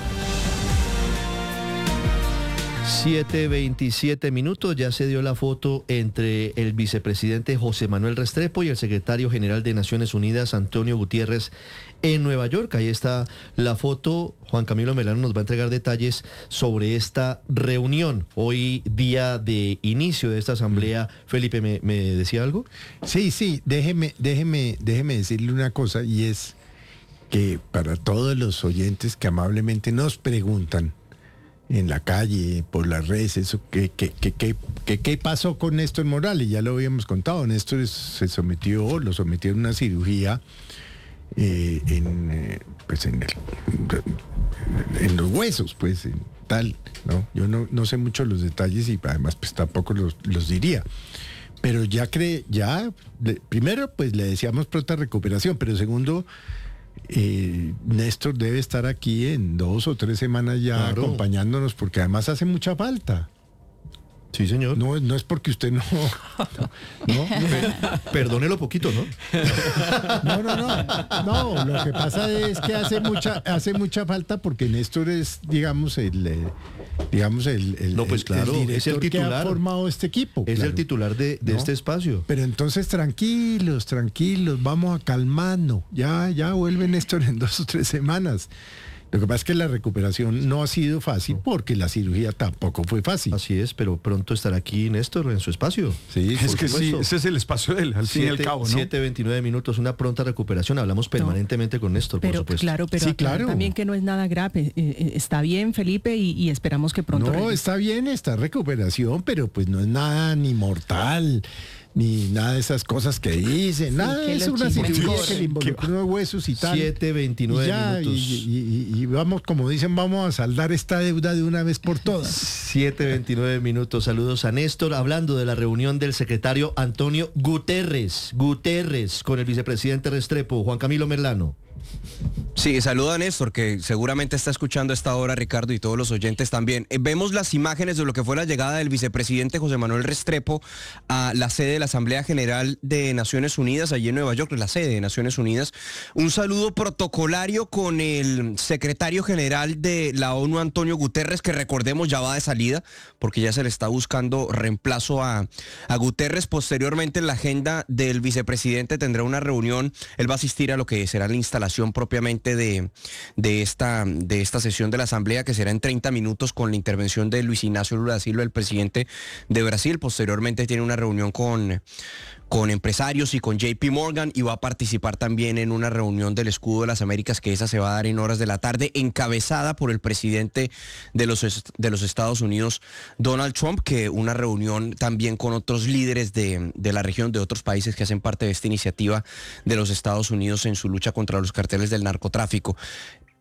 siete veintisiete minutos, ya se dio la foto entre el vicepresidente José Manuel Restrepo y el secretario general de Naciones Unidas, Antonio Gutiérrez, en Nueva York. Ahí está la foto. Juan Camilo Melano nos va a entregar detalles sobre esta reunión. Hoy, día de inicio de esta asamblea. Felipe, ¿me, me decía algo? Sí, sí, déjeme, déjeme, déjeme decirle una cosa, y es que para todos los oyentes que amablemente nos preguntan en la calle, por las redes, eso, ¿qué, qué, qué, qué, qué, qué pasó con Néstor Morales? Ya lo habíamos contado. Néstor se sometió, lo sometió a una cirugía eh, en, eh, pues en, el, en los huesos, pues, en tal, ¿no? Yo no, no sé mucho los detalles y además pues tampoco los, los diría. Pero ya cree, ya, le, primero pues le deseamos pronta recuperación, pero segundo, Eh, Néstor debe estar aquí en dos o tres semanas ya, claro, acompañándonos, porque además hace mucha falta. Sí, señor. No, no es porque usted no... no, no. Perdónelo poquito, ¿no? No, no, no. No, lo que pasa es que hace mucha, hace mucha falta porque Néstor es, digamos, el... Eh, digamos, el, el, no, pues claro, el es el titular, que ha formado este equipo. Es claro, el titular de, de ¿no? este espacio. Pero entonces tranquilos, tranquilos, vamos a calmarnos. Ya, ya vuelve Néstor en dos o tres semanas. Lo que pasa es que la recuperación no ha sido fácil porque la cirugía tampoco fue fácil. Así es, pero pronto estará aquí Néstor en su espacio. Sí, es que sí, ese es el espacio de él, al fin y al cabo, ¿no? siete veintinueve minutos, una pronta recuperación. Hablamos permanentemente no, con Néstor, pero, por supuesto. Claro, pero sí, claro, también que no es nada grave. Eh, está bien, Felipe, y, y esperamos que pronto... No, regrese. Está bien, está recuperación, pero pues no es nada ni mortal, ni nada de esas cosas que dicen, sí, nada, es una cirugía que le involucra unos huesos y tal. siete veintinueve minutos. Y, y, y, y vamos, como dicen, vamos a saldar esta deuda de una vez por todas. siete veintinueve minutos, saludos a Néstor, hablando de la reunión del secretario Antonio Guterres, Guterres, con el vicepresidente Restrepo, Juan Camilo Merlano. Sí, saluda a Néstor, que seguramente está escuchando a esta hora, Ricardo, y todos los oyentes también. Eh, vemos las imágenes de lo que fue la llegada del vicepresidente José Manuel Restrepo a la sede de la Asamblea General de Naciones Unidas, allí en Nueva York, la sede de Naciones Unidas. Un saludo protocolario con el secretario general de la ONU, Antonio Guterres, que recordemos ya va de salida, porque ya se le está buscando reemplazo a, a Guterres. Posteriormente, en la agenda del vicepresidente tendrá una reunión, él va a asistir a lo que será la instalación propiamente de, de, esta, de esta sesión de la Asamblea, que será en treinta minutos con la intervención de Luis Ignacio Lula da Silva, el presidente de Brasil. Posteriormente tiene una reunión con, con empresarios y con J P Morgan, y va a participar también en una reunión del Escudo de las Américas, que esa se va a dar en horas de la tarde, encabezada por el presidente de los, de los Estados Unidos, Donald Trump, que una reunión también con otros líderes de, de la región, de otros países que hacen parte de esta iniciativa de los Estados Unidos en su lucha contra los carteles del narcotráfico.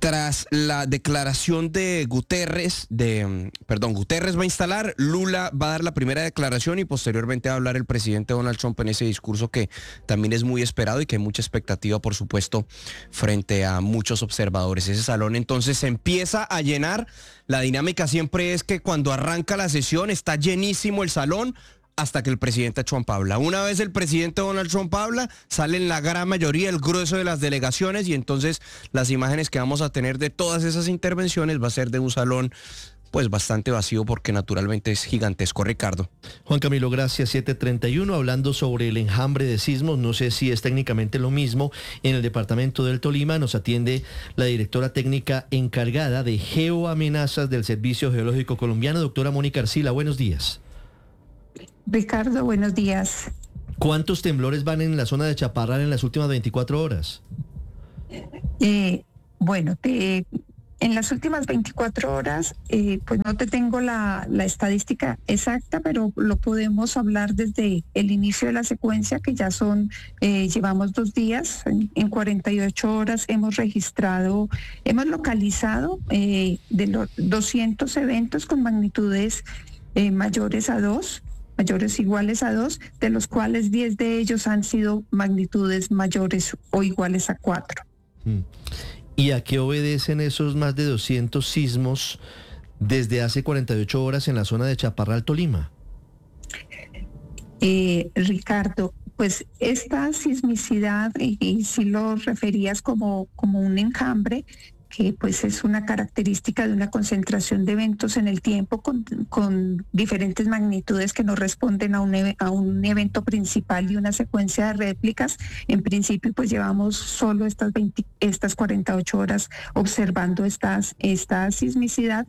tras la declaración de Guterres, de, perdón, Guterres va a instalar, Lula va a dar la primera declaración y posteriormente va a hablar el presidente Donald Trump en ese discurso que también es muy esperado y que hay mucha expectativa, por supuesto, frente a muchos observadores. Ese salón entonces se empieza a llenar. La dinámica siempre es que cuando arranca la sesión está llenísimo el salón, hasta que el presidente Trump habla. Una vez el presidente Donald Trump habla, salen la gran mayoría, el grueso de las delegaciones, y entonces las imágenes que vamos a tener de todas esas intervenciones va a ser de un salón pues bastante vacío porque naturalmente es gigantesco. Ricardo. Juan Camilo, gracias. siete treinta y uno, hablando sobre el enjambre de sismos, no sé si es técnicamente lo mismo. En el departamento del Tolima nos atiende la directora técnica encargada de geoamenazas del Servicio Geológico Colombiano, doctora Mónica Arcila. Buenos días. Ricardo, buenos días. ¿Cuántos temblores van en la zona de Chaparral en las últimas veinticuatro horas? Eh, bueno, te, en las últimas veinticuatro horas, eh, pues no te tengo la, la estadística exacta, pero lo podemos hablar desde el inicio de la secuencia, que ya son, eh, llevamos dos días. En, en cuarenta y ocho horas hemos registrado, hemos localizado eh, de los doscientos eventos con magnitudes eh, mayores a dos. mayores o iguales a dos, de los cuales diez de ellos han sido magnitudes mayores o iguales a cuatro. ¿Y a qué obedecen esos más de doscientos sismos desde hace cuarenta y ocho horas en la zona de Chaparral, Tolima? Eh, Ricardo, pues esta sismicidad, y, y si lo referías como, como un enjambre, que pues es una característica de una concentración de eventos en el tiempo con, con diferentes magnitudes que no responden a un, a un evento principal y una secuencia de réplicas. En principio pues llevamos solo estas, veinte, estas cuarenta y ocho horas observando estas, esta sismicidad.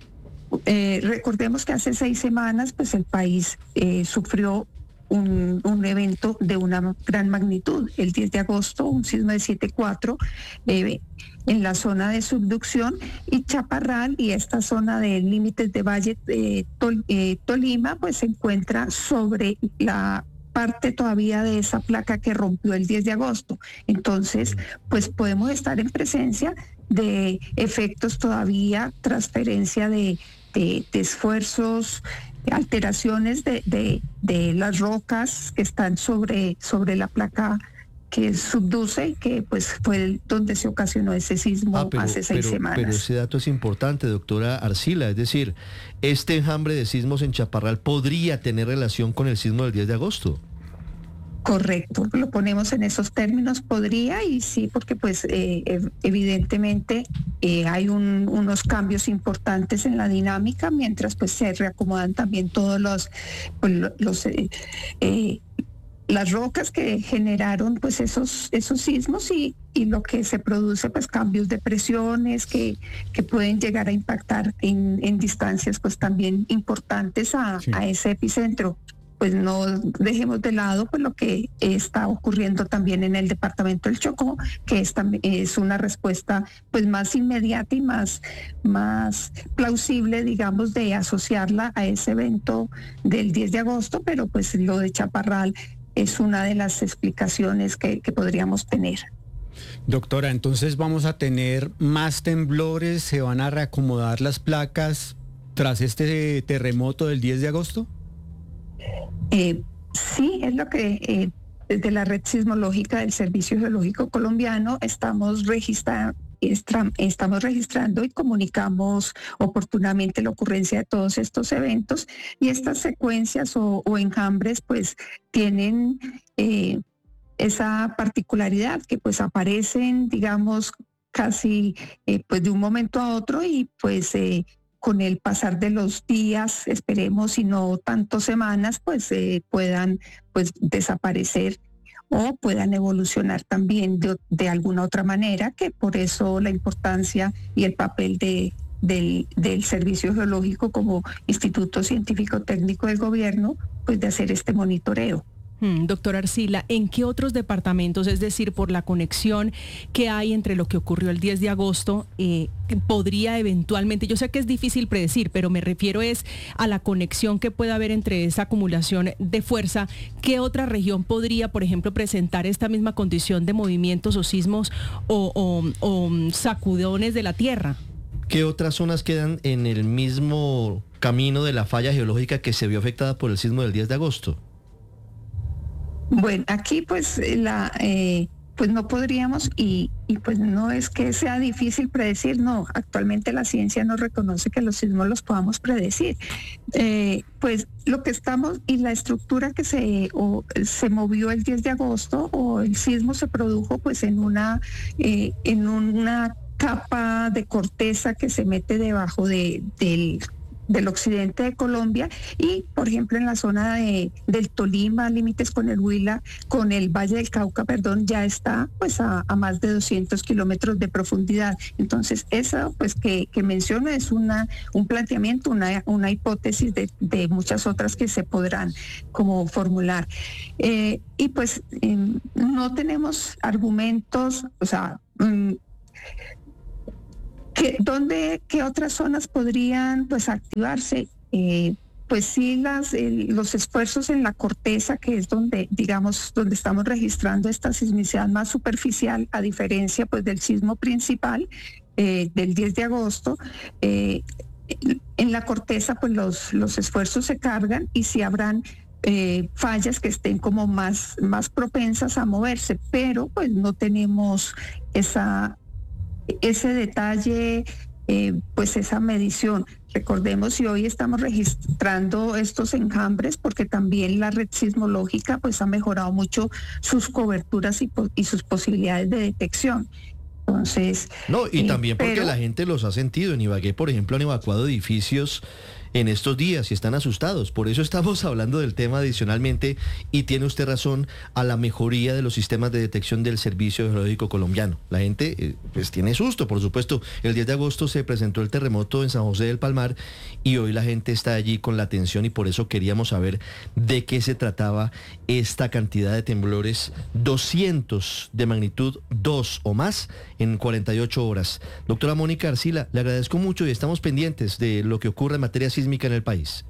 Eh, recordemos que hace seis semanas pues el país eh, sufrió Un, un evento de una gran magnitud. El diez de agosto, un sismo de siete punto cuatro eh, en la zona de subducción, y Chaparral y esta zona de límites de Valle eh, Tol, eh, Tolima, pues se encuentra sobre la parte todavía de esa placa que rompió el diez de agosto. Entonces, pues podemos estar en presencia de efectos todavía, transferencia de, de, de esfuerzos, alteraciones de, de, de las rocas que están sobre, sobre la placa que subduce y que pues fue donde se ocasionó ese sismo ah, pero, hace seis pero, semanas. Pero ese dato es importante, doctora Arcila, es decir, este enjambre de sismos en Chaparral podría tener relación con el sismo del diez de agosto. Correcto, lo ponemos en esos términos, podría, y sí, porque pues eh, evidentemente eh, hay un, unos cambios importantes en la dinámica, mientras pues se reacomodan también todos los, pues, los eh, eh, las rocas que generaron pues esos, esos sismos y, y lo que se produce pues cambios de presiones que, que pueden llegar a impactar en, en distancias pues también importantes a, sí. a ese epicentro. Pues no dejemos de lado pues lo que está ocurriendo también en el departamento del Chocó, que es, es una respuesta pues más inmediata y más, más plausible, digamos, de asociarla a ese evento del diez de agosto, pero pues lo de Chaparral es una de las explicaciones que, que podríamos tener. Doctora, entonces vamos a tener más temblores, ¿se van a reacomodar las placas tras este terremoto del diez de agosto? Eh, sí, es lo que eh, desde la red sismológica del Servicio Geológico Colombiano estamos registrando. Estamos registrando y comunicamos oportunamente la ocurrencia de todos estos eventos, y estas secuencias o, o enjambres pues tienen eh, esa particularidad que pues aparecen, digamos, casi eh, pues de un momento a otro, y pues eh, con el pasar de los días, esperemos, y no tanto semanas, pues eh, puedan pues desaparecer o puedan evolucionar también de, de alguna otra manera, que por eso la importancia y el papel de, del, del Servicio Geológico como Instituto Científico Técnico del Gobierno, pues de hacer este monitoreo. Hmm, doctor Arcila, ¿en qué otros departamentos, es decir, por la conexión que hay entre lo que ocurrió el diez de agosto, eh, podría eventualmente, yo sé que es difícil predecir, pero me refiero es a la conexión que puede haber entre esa acumulación de fuerza, ¿qué otra región podría, por ejemplo, presentar esta misma condición de movimientos o sismos o, o, o sacudones de la tierra? ¿Qué otras zonas quedan en el mismo camino de la falla geológica que se vio afectada por el sismo del diez de agosto? Bueno, aquí pues la eh, pues no podríamos y, y pues no es que sea difícil predecir, no, actualmente la ciencia no reconoce que los sismos los podamos predecir. Eh, pues lo que estamos y la estructura que se, o, se movió el diez de agosto o el sismo se produjo pues en una, eh, en una capa de corteza que se mete debajo de, del del occidente de Colombia y, por ejemplo, en la zona de, del Tolima, límites con el Huila, con el Valle del Cauca, perdón, ya está pues a, a más de doscientos kilómetros de profundidad. Entonces, eso pues que, que menciono es una, un planteamiento, una, una hipótesis de, de muchas otras que se podrán como formular. Eh, y pues eh, no tenemos argumentos, o sea... Um, ¿Qué, dónde, ¿Qué otras zonas podrían pues activarse? Eh, pues sí, las, eh, los esfuerzos en la corteza, que es donde, digamos, donde estamos registrando esta sismicidad más superficial, a diferencia pues del sismo principal eh, del diez de agosto, eh, en la corteza pues los, los esfuerzos se cargan y sí habrán eh, fallas que estén como más, más propensas a moverse, pero pues no tenemos esa... ese detalle, eh, pues esa medición. Recordemos, y hoy estamos registrando estos enjambres porque también la red sismológica pues ha mejorado mucho sus coberturas y, y sus posibilidades de detección. Entonces... No, y eh, también porque pero... la gente los ha sentido. En Ibagué, por ejemplo, han evacuado edificios en estos días y están asustados. Por eso estamos hablando del tema adicionalmente y tiene usted razón a la mejoría de los sistemas de detección del Servicio Geológico Colombiano. La gente eh, pues tiene susto, por supuesto. El diez de agosto se presentó el terremoto en San José del Palmar y hoy la gente está allí con la atención y por eso queríamos saber de qué se trataba esta cantidad de temblores, doscientos de magnitud dos o más en cuarenta y ocho horas. Doctora Mónica Arcila, le agradezco mucho y estamos pendientes de lo que ocurre en materia sísmica en el país.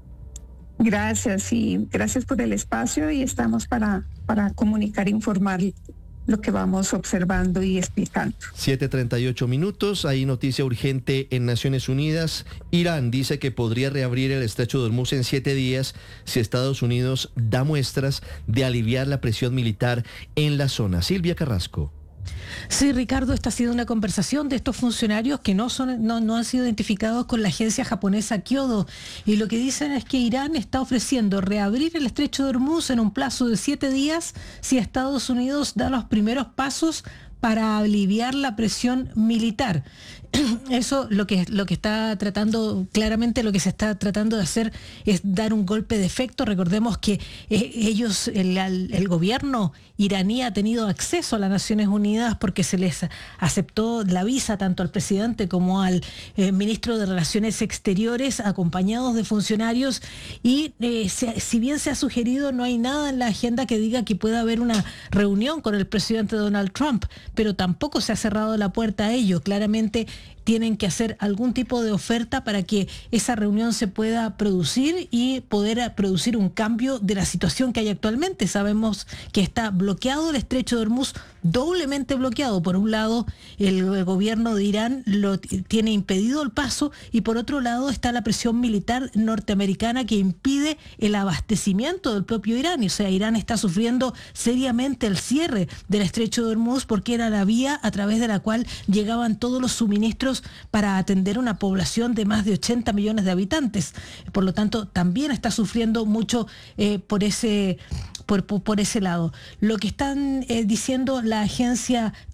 Gracias y gracias por el espacio y estamos para, para comunicar e informar lo que vamos observando y explicando. siete treinta y ocho minutos, hay noticia urgente en Naciones Unidas. Irán dice que podría reabrir el estrecho de Hormuz en siete días si Estados Unidos da muestras de aliviar la presión militar en la zona. Silvia Carrasco. Sí, Ricardo, esta ha sido una conversación de estos funcionarios que no son, no, no han sido identificados con la agencia japonesa Kyodo, y lo que dicen es que Irán está ofreciendo reabrir el estrecho de Hormuz en un plazo de siete días si Estados Unidos da los primeros pasos para aliviar la presión militar. Eso lo que, lo que está tratando, claramente lo que se está tratando de hacer es dar un golpe de efecto. Recordemos que eh, ellos, el, el gobierno iraní ha tenido acceso a las Naciones Unidas porque se les aceptó la visa tanto al presidente como al eh, ministro de Relaciones Exteriores, acompañados de funcionarios, y eh, se, si bien se ha sugerido, no hay nada en la agenda que diga que pueda haber una reunión con el presidente Donald Trump, pero tampoco se ha cerrado la puerta a ello. Claramente tienen que hacer algún tipo de oferta para que esa reunión se pueda producir y poder producir un cambio de la situación que hay actualmente. Sabemos que está bloqueado el estrecho de Hormuz, doblemente bloqueado. Por un lado, el gobierno de Irán lo tiene impedido el paso y por otro lado está la presión militar norteamericana que impide el abastecimiento del propio Irán. O sea, Irán está sufriendo seriamente el cierre del estrecho de Hormuz porque era la vía a través de la cual llegaban todos los suministros para atender una población de más de ochenta millones de habitantes. Por lo tanto, también está sufriendo mucho eh, por ese por, por, por ese lado. Lo que están eh, diciendo la agencia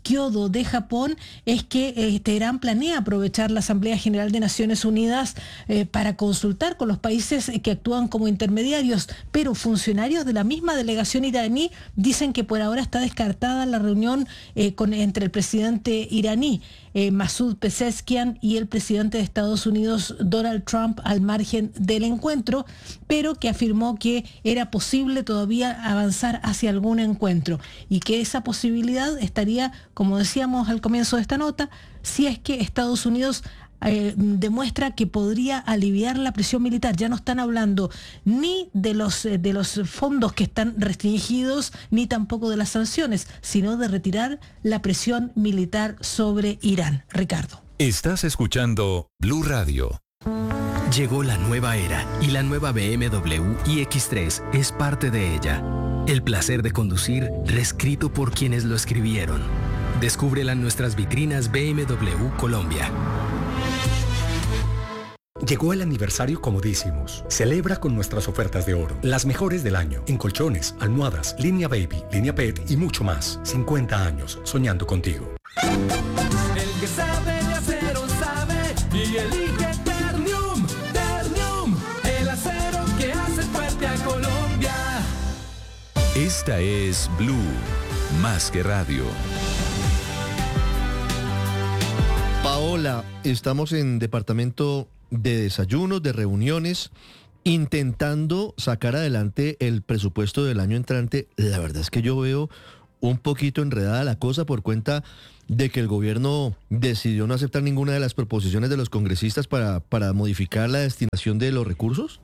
Kyodo de Japón es que eh, Teherán planea aprovechar la Asamblea General de Naciones Unidas eh, para consultar con los países que actúan como intermediarios, pero funcionarios de la misma delegación iraní dicen que por ahora está descartada la reunión eh, con, entre el presidente iraní eh, Masoud Pezeshkian y el presidente de Estados Unidos Donald Trump al margen del encuentro, pero que afirmó que era posible todavía avanzar hacia algún encuentro y que esa posibilidad estaría, como decíamos al comienzo de esta nota, si es que Estados Unidos Eh, demuestra que podría aliviar la presión militar. Ya no están hablando ni de los, eh, de los fondos que están restringidos, ni tampoco de las sanciones, sino de retirar la presión militar sobre Irán. Ricardo. Estás escuchando Blue Radio. Llegó la nueva era y la nueva B M W i X tres es parte de ella. El placer de conducir reescrito por quienes lo escribieron. Descúbrela en nuestras vitrinas B M W Colombia. Llegó el aniversario Comodísimos. Celebra con nuestras ofertas de oro. Las mejores del año. En colchones, almohadas, línea baby, línea pet y mucho más. cincuenta años soñando contigo. El que sabe de acero sabe y elige Ternium. Ternium, el acero que hace fuerte a Colombia. Esta es Blue, más que radio. Paola, estamos en departamento de desayunos, de reuniones, intentando sacar adelante el presupuesto del año entrante. La verdad es que yo veo un poquito enredada la cosa por cuenta de que el gobierno decidió no aceptar ninguna de las proposiciones de los congresistas para, para modificar la destinación de los recursos.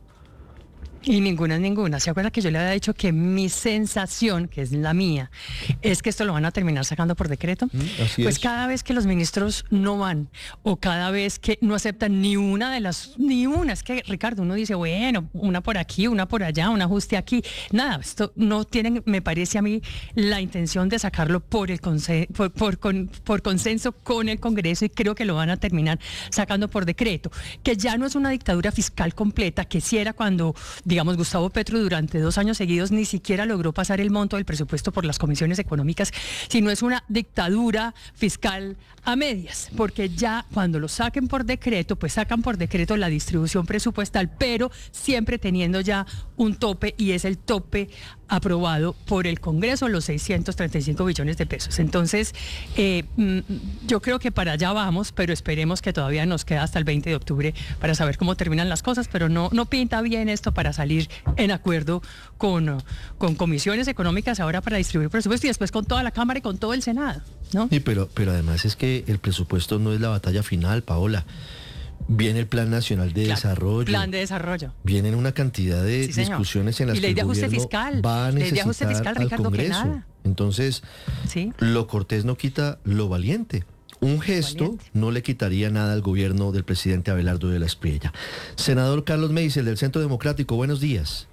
Y ninguna es ninguna. ¿Se acuerda que yo le había dicho que mi sensación, que es la mía, es que esto lo van a terminar sacando por decreto? Mm, así pues es. Cada vez que los ministros no van o cada vez que no aceptan ni una de las, ni una, es que Ricardo, uno dice, bueno, una por aquí, una por allá, un ajuste aquí. Nada, esto no tienen, me parece a mí, la intención de sacarlo por el conse- por, por, con, por consenso con el Congreso y creo que lo van a terminar sacando por decreto. Que ya no es una dictadura fiscal completa, que sí era cuando... Digamos, Gustavo Petro durante dos años seguidos ni siquiera logró pasar el monto del presupuesto por las comisiones económicas, sino es una dictadura fiscal a medias, porque ya cuando lo saquen por decreto, pues sacan por decreto la distribución presupuestal, pero siempre teniendo ya un tope, y es el tope aprobado por el Congreso, los seiscientos treinta y cinco billones de pesos. Entonces, eh, yo creo que para allá vamos, pero esperemos que todavía nos queda hasta el veinte de octubre para saber cómo terminan las cosas, pero no, no pinta bien esto para salir en acuerdo con, con comisiones económicas ahora para distribuir presupuesto y después con toda la Cámara y con todo el Senado, ¿no? Sí, pero, pero además es que el presupuesto no es la batalla final, Paola. Viene el Plan Nacional de claro, Desarrollo. Plan de Desarrollo. Vienen una cantidad de sí, discusiones en las que el gobierno fiscal, va a necesitar ajuste fiscal, al Ricardo, Congreso. Entonces, ¿sí? Lo cortés no quita lo valiente. Un gesto valiente. No le quitaría nada al gobierno del presidente Abelardo de la Espriella. Senador Carlos Meisel, del Centro Democrático, buenos días.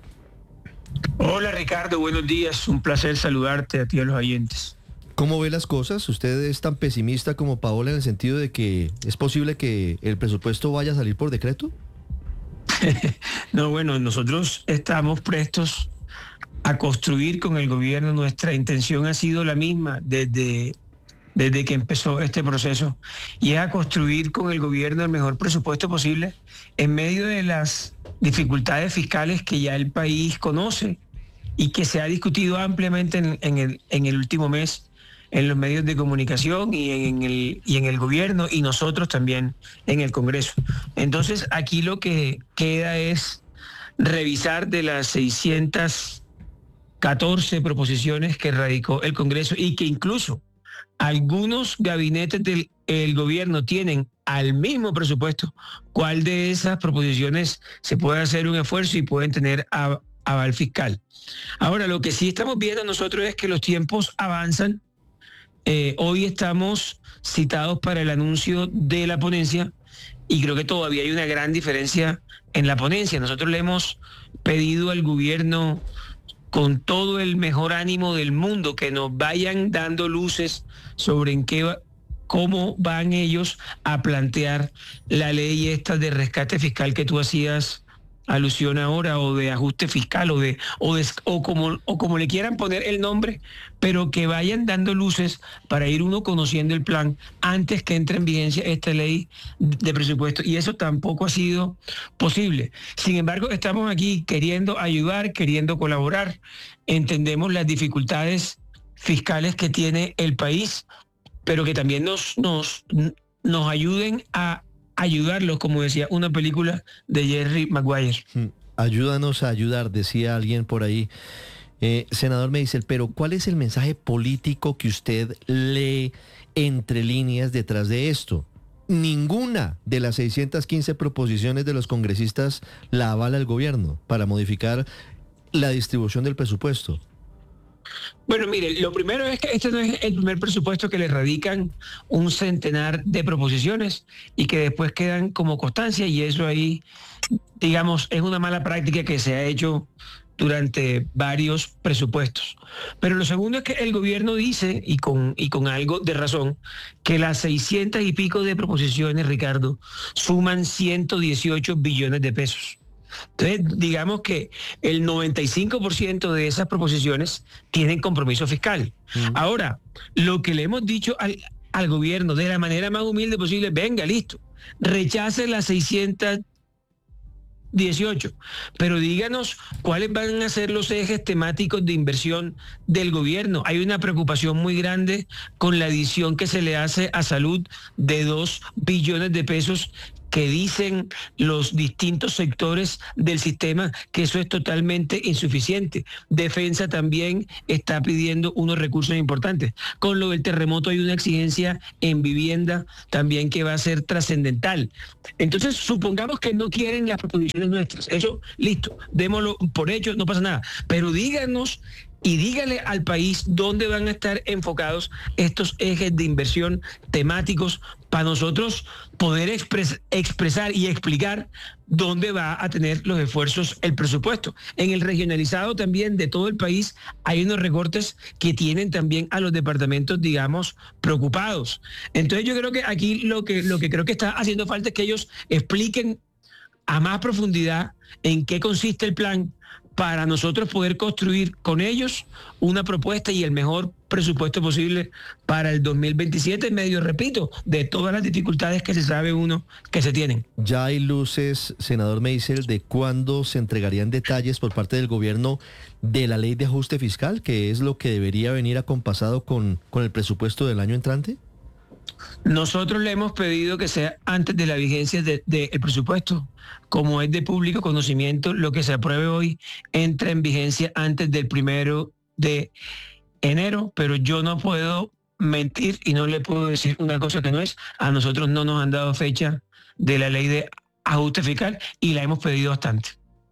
Hola Ricardo, buenos días. Un placer saludarte a ti y a los oyentes. ¿Cómo ve las cosas? ¿Usted es tan pesimista como Paola en el sentido de que es posible que el presupuesto vaya a salir por decreto? No, bueno, nosotros estamos prestos a construir con el gobierno. Nuestra intención ha sido la misma desde, desde que empezó este proceso, y es a construir con el gobierno el mejor presupuesto posible en medio de las dificultades fiscales que ya el país conoce y que se ha discutido ampliamente en, en, el, en el último mes en los medios de comunicación y en el y en el gobierno, y nosotros también en el Congreso. Entonces, aquí lo que queda es revisar de las seiscientas catorce proposiciones que radicó el Congreso y que incluso algunos gabinetes del el gobierno tienen al mismo presupuesto, cuál de esas proposiciones se puede hacer un esfuerzo y pueden tener a, aval fiscal. Ahora, lo que sí estamos viendo nosotros es que los tiempos avanzan. Eh, hoy estamos citados para el anuncio de la ponencia y creo que todavía hay una gran diferencia en la ponencia. Nosotros le hemos pedido al gobierno con todo el mejor ánimo del mundo que nos vayan dando luces sobre en qué, cómo van ellos a plantear la ley esta de rescate fiscal que tú hacías alusión ahora, o de ajuste fiscal, o de, o de o como, o como le quieran poner el nombre, pero que vayan dando luces para ir uno conociendo el plan antes que entre en vigencia esta ley de presupuesto, y eso tampoco ha sido posible. Sin embargo, estamos aquí queriendo ayudar, queriendo colaborar. Entendemos las dificultades fiscales que tiene el país, pero que también nos, nos, nos ayuden a ayudarlos, como decía una película de Jerry Maguire. Ayúdanos a ayudar, decía alguien por ahí. Eh, senador Meisel, pero ¿cuál es el mensaje político que usted lee entre líneas detrás de esto? Ninguna de las seiscientas quince proposiciones de los congresistas la avala el gobierno para modificar la distribución del presupuesto. Bueno, mire, lo primero es que este no es el primer presupuesto que le radican un centenar de proposiciones y que después quedan como constancia, y eso ahí, digamos, es una mala práctica que se ha hecho durante varios presupuestos. Pero lo segundo es que el gobierno dice, y con, y con algo de razón, que las seiscientas y pico de proposiciones, Ricardo, suman ciento dieciocho billones de pesos. Entonces, digamos que el noventa y cinco por ciento de esas proposiciones tienen compromiso fiscal. Mm. Ahora, lo que le hemos dicho al, al gobierno de la manera más humilde posible, venga, listo, rechace las seiscientas dieciocho, pero díganos cuáles van a ser los ejes temáticos de inversión del gobierno. Hay una preocupación muy grande con la adición que se le hace a salud de dos billones de pesos, que dicen los distintos sectores del sistema que eso es totalmente insuficiente. Defensa también está pidiendo unos recursos importantes. Con lo del terremoto hay una exigencia en vivienda también que va a ser trascendental. Entonces, supongamos que no quieren las proposiciones nuestras. Eso, listo, démoslo por hecho, no pasa nada. Pero díganos y dígale al país dónde van a estar enfocados estos ejes de inversión temáticos para nosotros poder expres- expresar y explicar dónde va a tener los esfuerzos el presupuesto. En el regionalizado también de todo el país hay unos recortes que tienen también a los departamentos, digamos, preocupados. Entonces yo creo que aquí lo que, lo que creo que está haciendo falta es que ellos expliquen a más profundidad en qué consiste el plan, para nosotros poder construir con ellos una propuesta y el mejor presupuesto posible para el dos mil veintisiete, en medio, repito, de todas las dificultades que se sabe uno que se tienen. Ya hay luces, senador Meisel, de cuándo se entregarían detalles por parte del gobierno de la ley de ajuste fiscal, que es lo que debería venir acompasado con, con el presupuesto del año entrante. Nosotros le hemos pedido que sea antes de la vigencia del de, de presupuesto. Como es de público conocimiento, lo que se apruebe hoy entra en vigencia antes del primero de enero, pero yo no puedo mentir y no le puedo decir una cosa que no es. A nosotros no nos han dado fecha de la ley de ajuste fiscal y la hemos pedido bastante.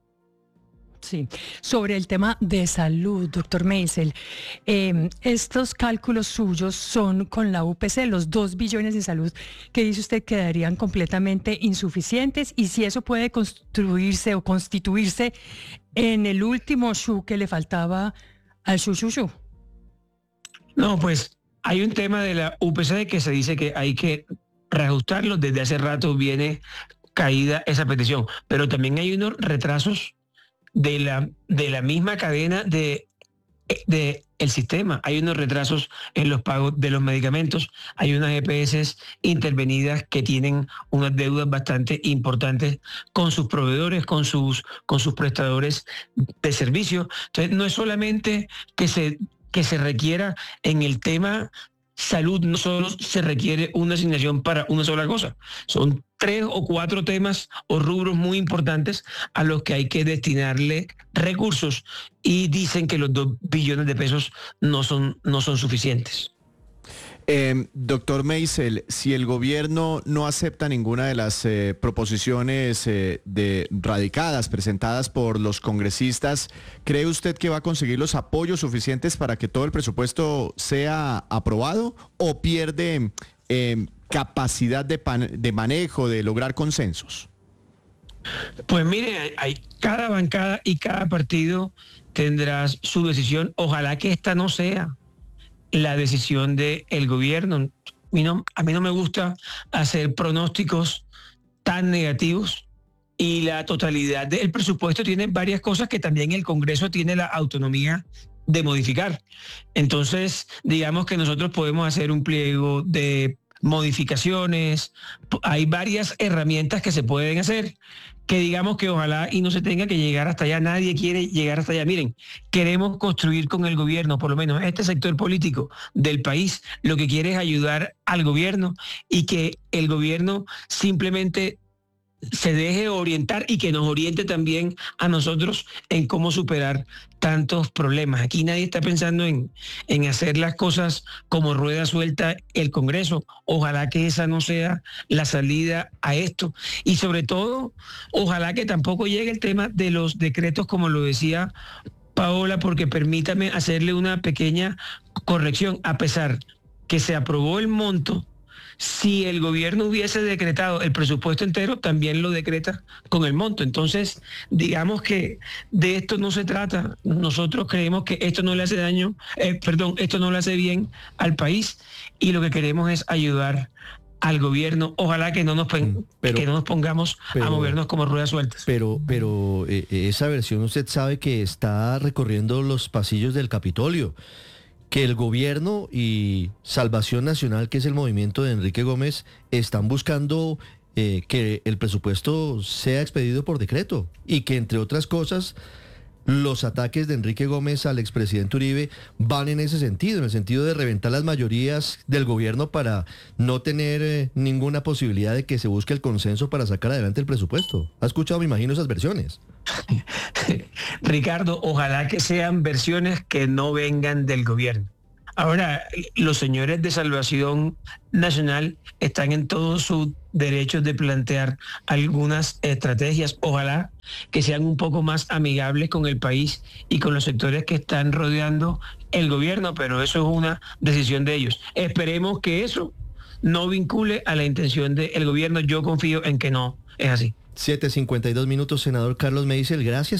Sí, sobre el tema de salud, doctor Meisel, eh, estos cálculos suyos son con la U P C, los dos billones de salud que dice usted quedarían completamente insuficientes, y si eso puede construirse o constituirse en el último shu que le faltaba al shu shu shu. No, pues hay un tema de la U P C que se dice que hay que reajustarlo, desde hace rato viene caída esa petición, pero también hay unos retrasos de la, de la misma cadena de, de el sistema. Hay unos retrasos en los pagos de los medicamentos, hay unas E P S intervenidas que tienen unas deudas bastante importantes con sus proveedores, con sus, con sus prestadores de servicio. Entonces, no es solamente que se, que se requiera en el tema salud, no solo se requiere una asignación para una sola cosa, son tres o cuatro temas o rubros muy importantes a los que hay que destinarle recursos, y dicen que los dos billones de pesos no son, no son suficientes. Eh, doctor Meisel, si el gobierno no acepta ninguna de las eh, proposiciones eh, de radicadas, presentadas por los congresistas, ¿cree usted que va a conseguir los apoyos suficientes para que todo el presupuesto sea aprobado, o pierde eh, capacidad de, pan, de manejo, de lograr consensos? Pues mire, hay, hay, cada bancada y cada partido tendrá su decisión. Ojalá que esta no sea la decisión del gobierno. A mí, no, a mí no me gusta hacer pronósticos tan negativos, y la totalidad del presupuesto tiene varias cosas que también el Congreso tiene la autonomía de modificar. Entonces, digamos que nosotros podemos hacer un pliego de modificaciones, hay varias herramientas que se pueden hacer, que digamos que ojalá y no se tenga que llegar hasta allá, nadie quiere llegar hasta allá. Miren, queremos construir con el gobierno, por lo menos este sector político del país, lo que quiere es ayudar al gobierno y que el gobierno simplemente se deje orientar y que nos oriente también a nosotros en cómo superar tantos problemas. Aquí nadie está pensando en, en hacer las cosas como rueda suelta el Congreso. Ojalá que esa no sea la salida a esto. Y sobre todo, ojalá que tampoco llegue el tema de los decretos, como lo decía Paola, porque permítame hacerle una pequeña corrección. A pesar que se aprobó el monto, si el gobierno hubiese decretado el presupuesto entero, también lo decreta con el monto. Entonces, digamos que de esto no se trata. Nosotros creemos que esto no le hace daño, eh, perdón, esto no le hace bien al país y lo que queremos es ayudar al gobierno. Ojalá que no nos, pero, que no nos pongamos pero, a movernos como ruedas sueltas. Pero, pero eh, esa versión usted sabe que está recorriendo los pasillos del Capitolio, que el gobierno y Salvación Nacional, que es el movimiento de Enrique Gómez, están buscando eh, que el presupuesto sea expedido por decreto y que, entre otras cosas, los ataques de Enrique Gómez al expresidente Uribe van en ese sentido, en el sentido de reventar las mayorías del gobierno para no tener eh, ninguna posibilidad de que se busque el consenso para sacar adelante el presupuesto. ¿Ha escuchado, me imagino, esas versiones? Ricardo, ojalá que sean versiones que no vengan del gobierno. Ahora, los señores de Salvación Nacional están en todos sus derechos de plantear algunas estrategias. Ojalá que sean un poco más amigables con el país y con los sectores que están rodeando el gobierno, pero eso es una decisión de ellos. Esperemos que eso no vincule a la intención del gobierno. Yo confío en que no es así. siete cincuenta y dos minutos, senador Carlos Meisel, gracias.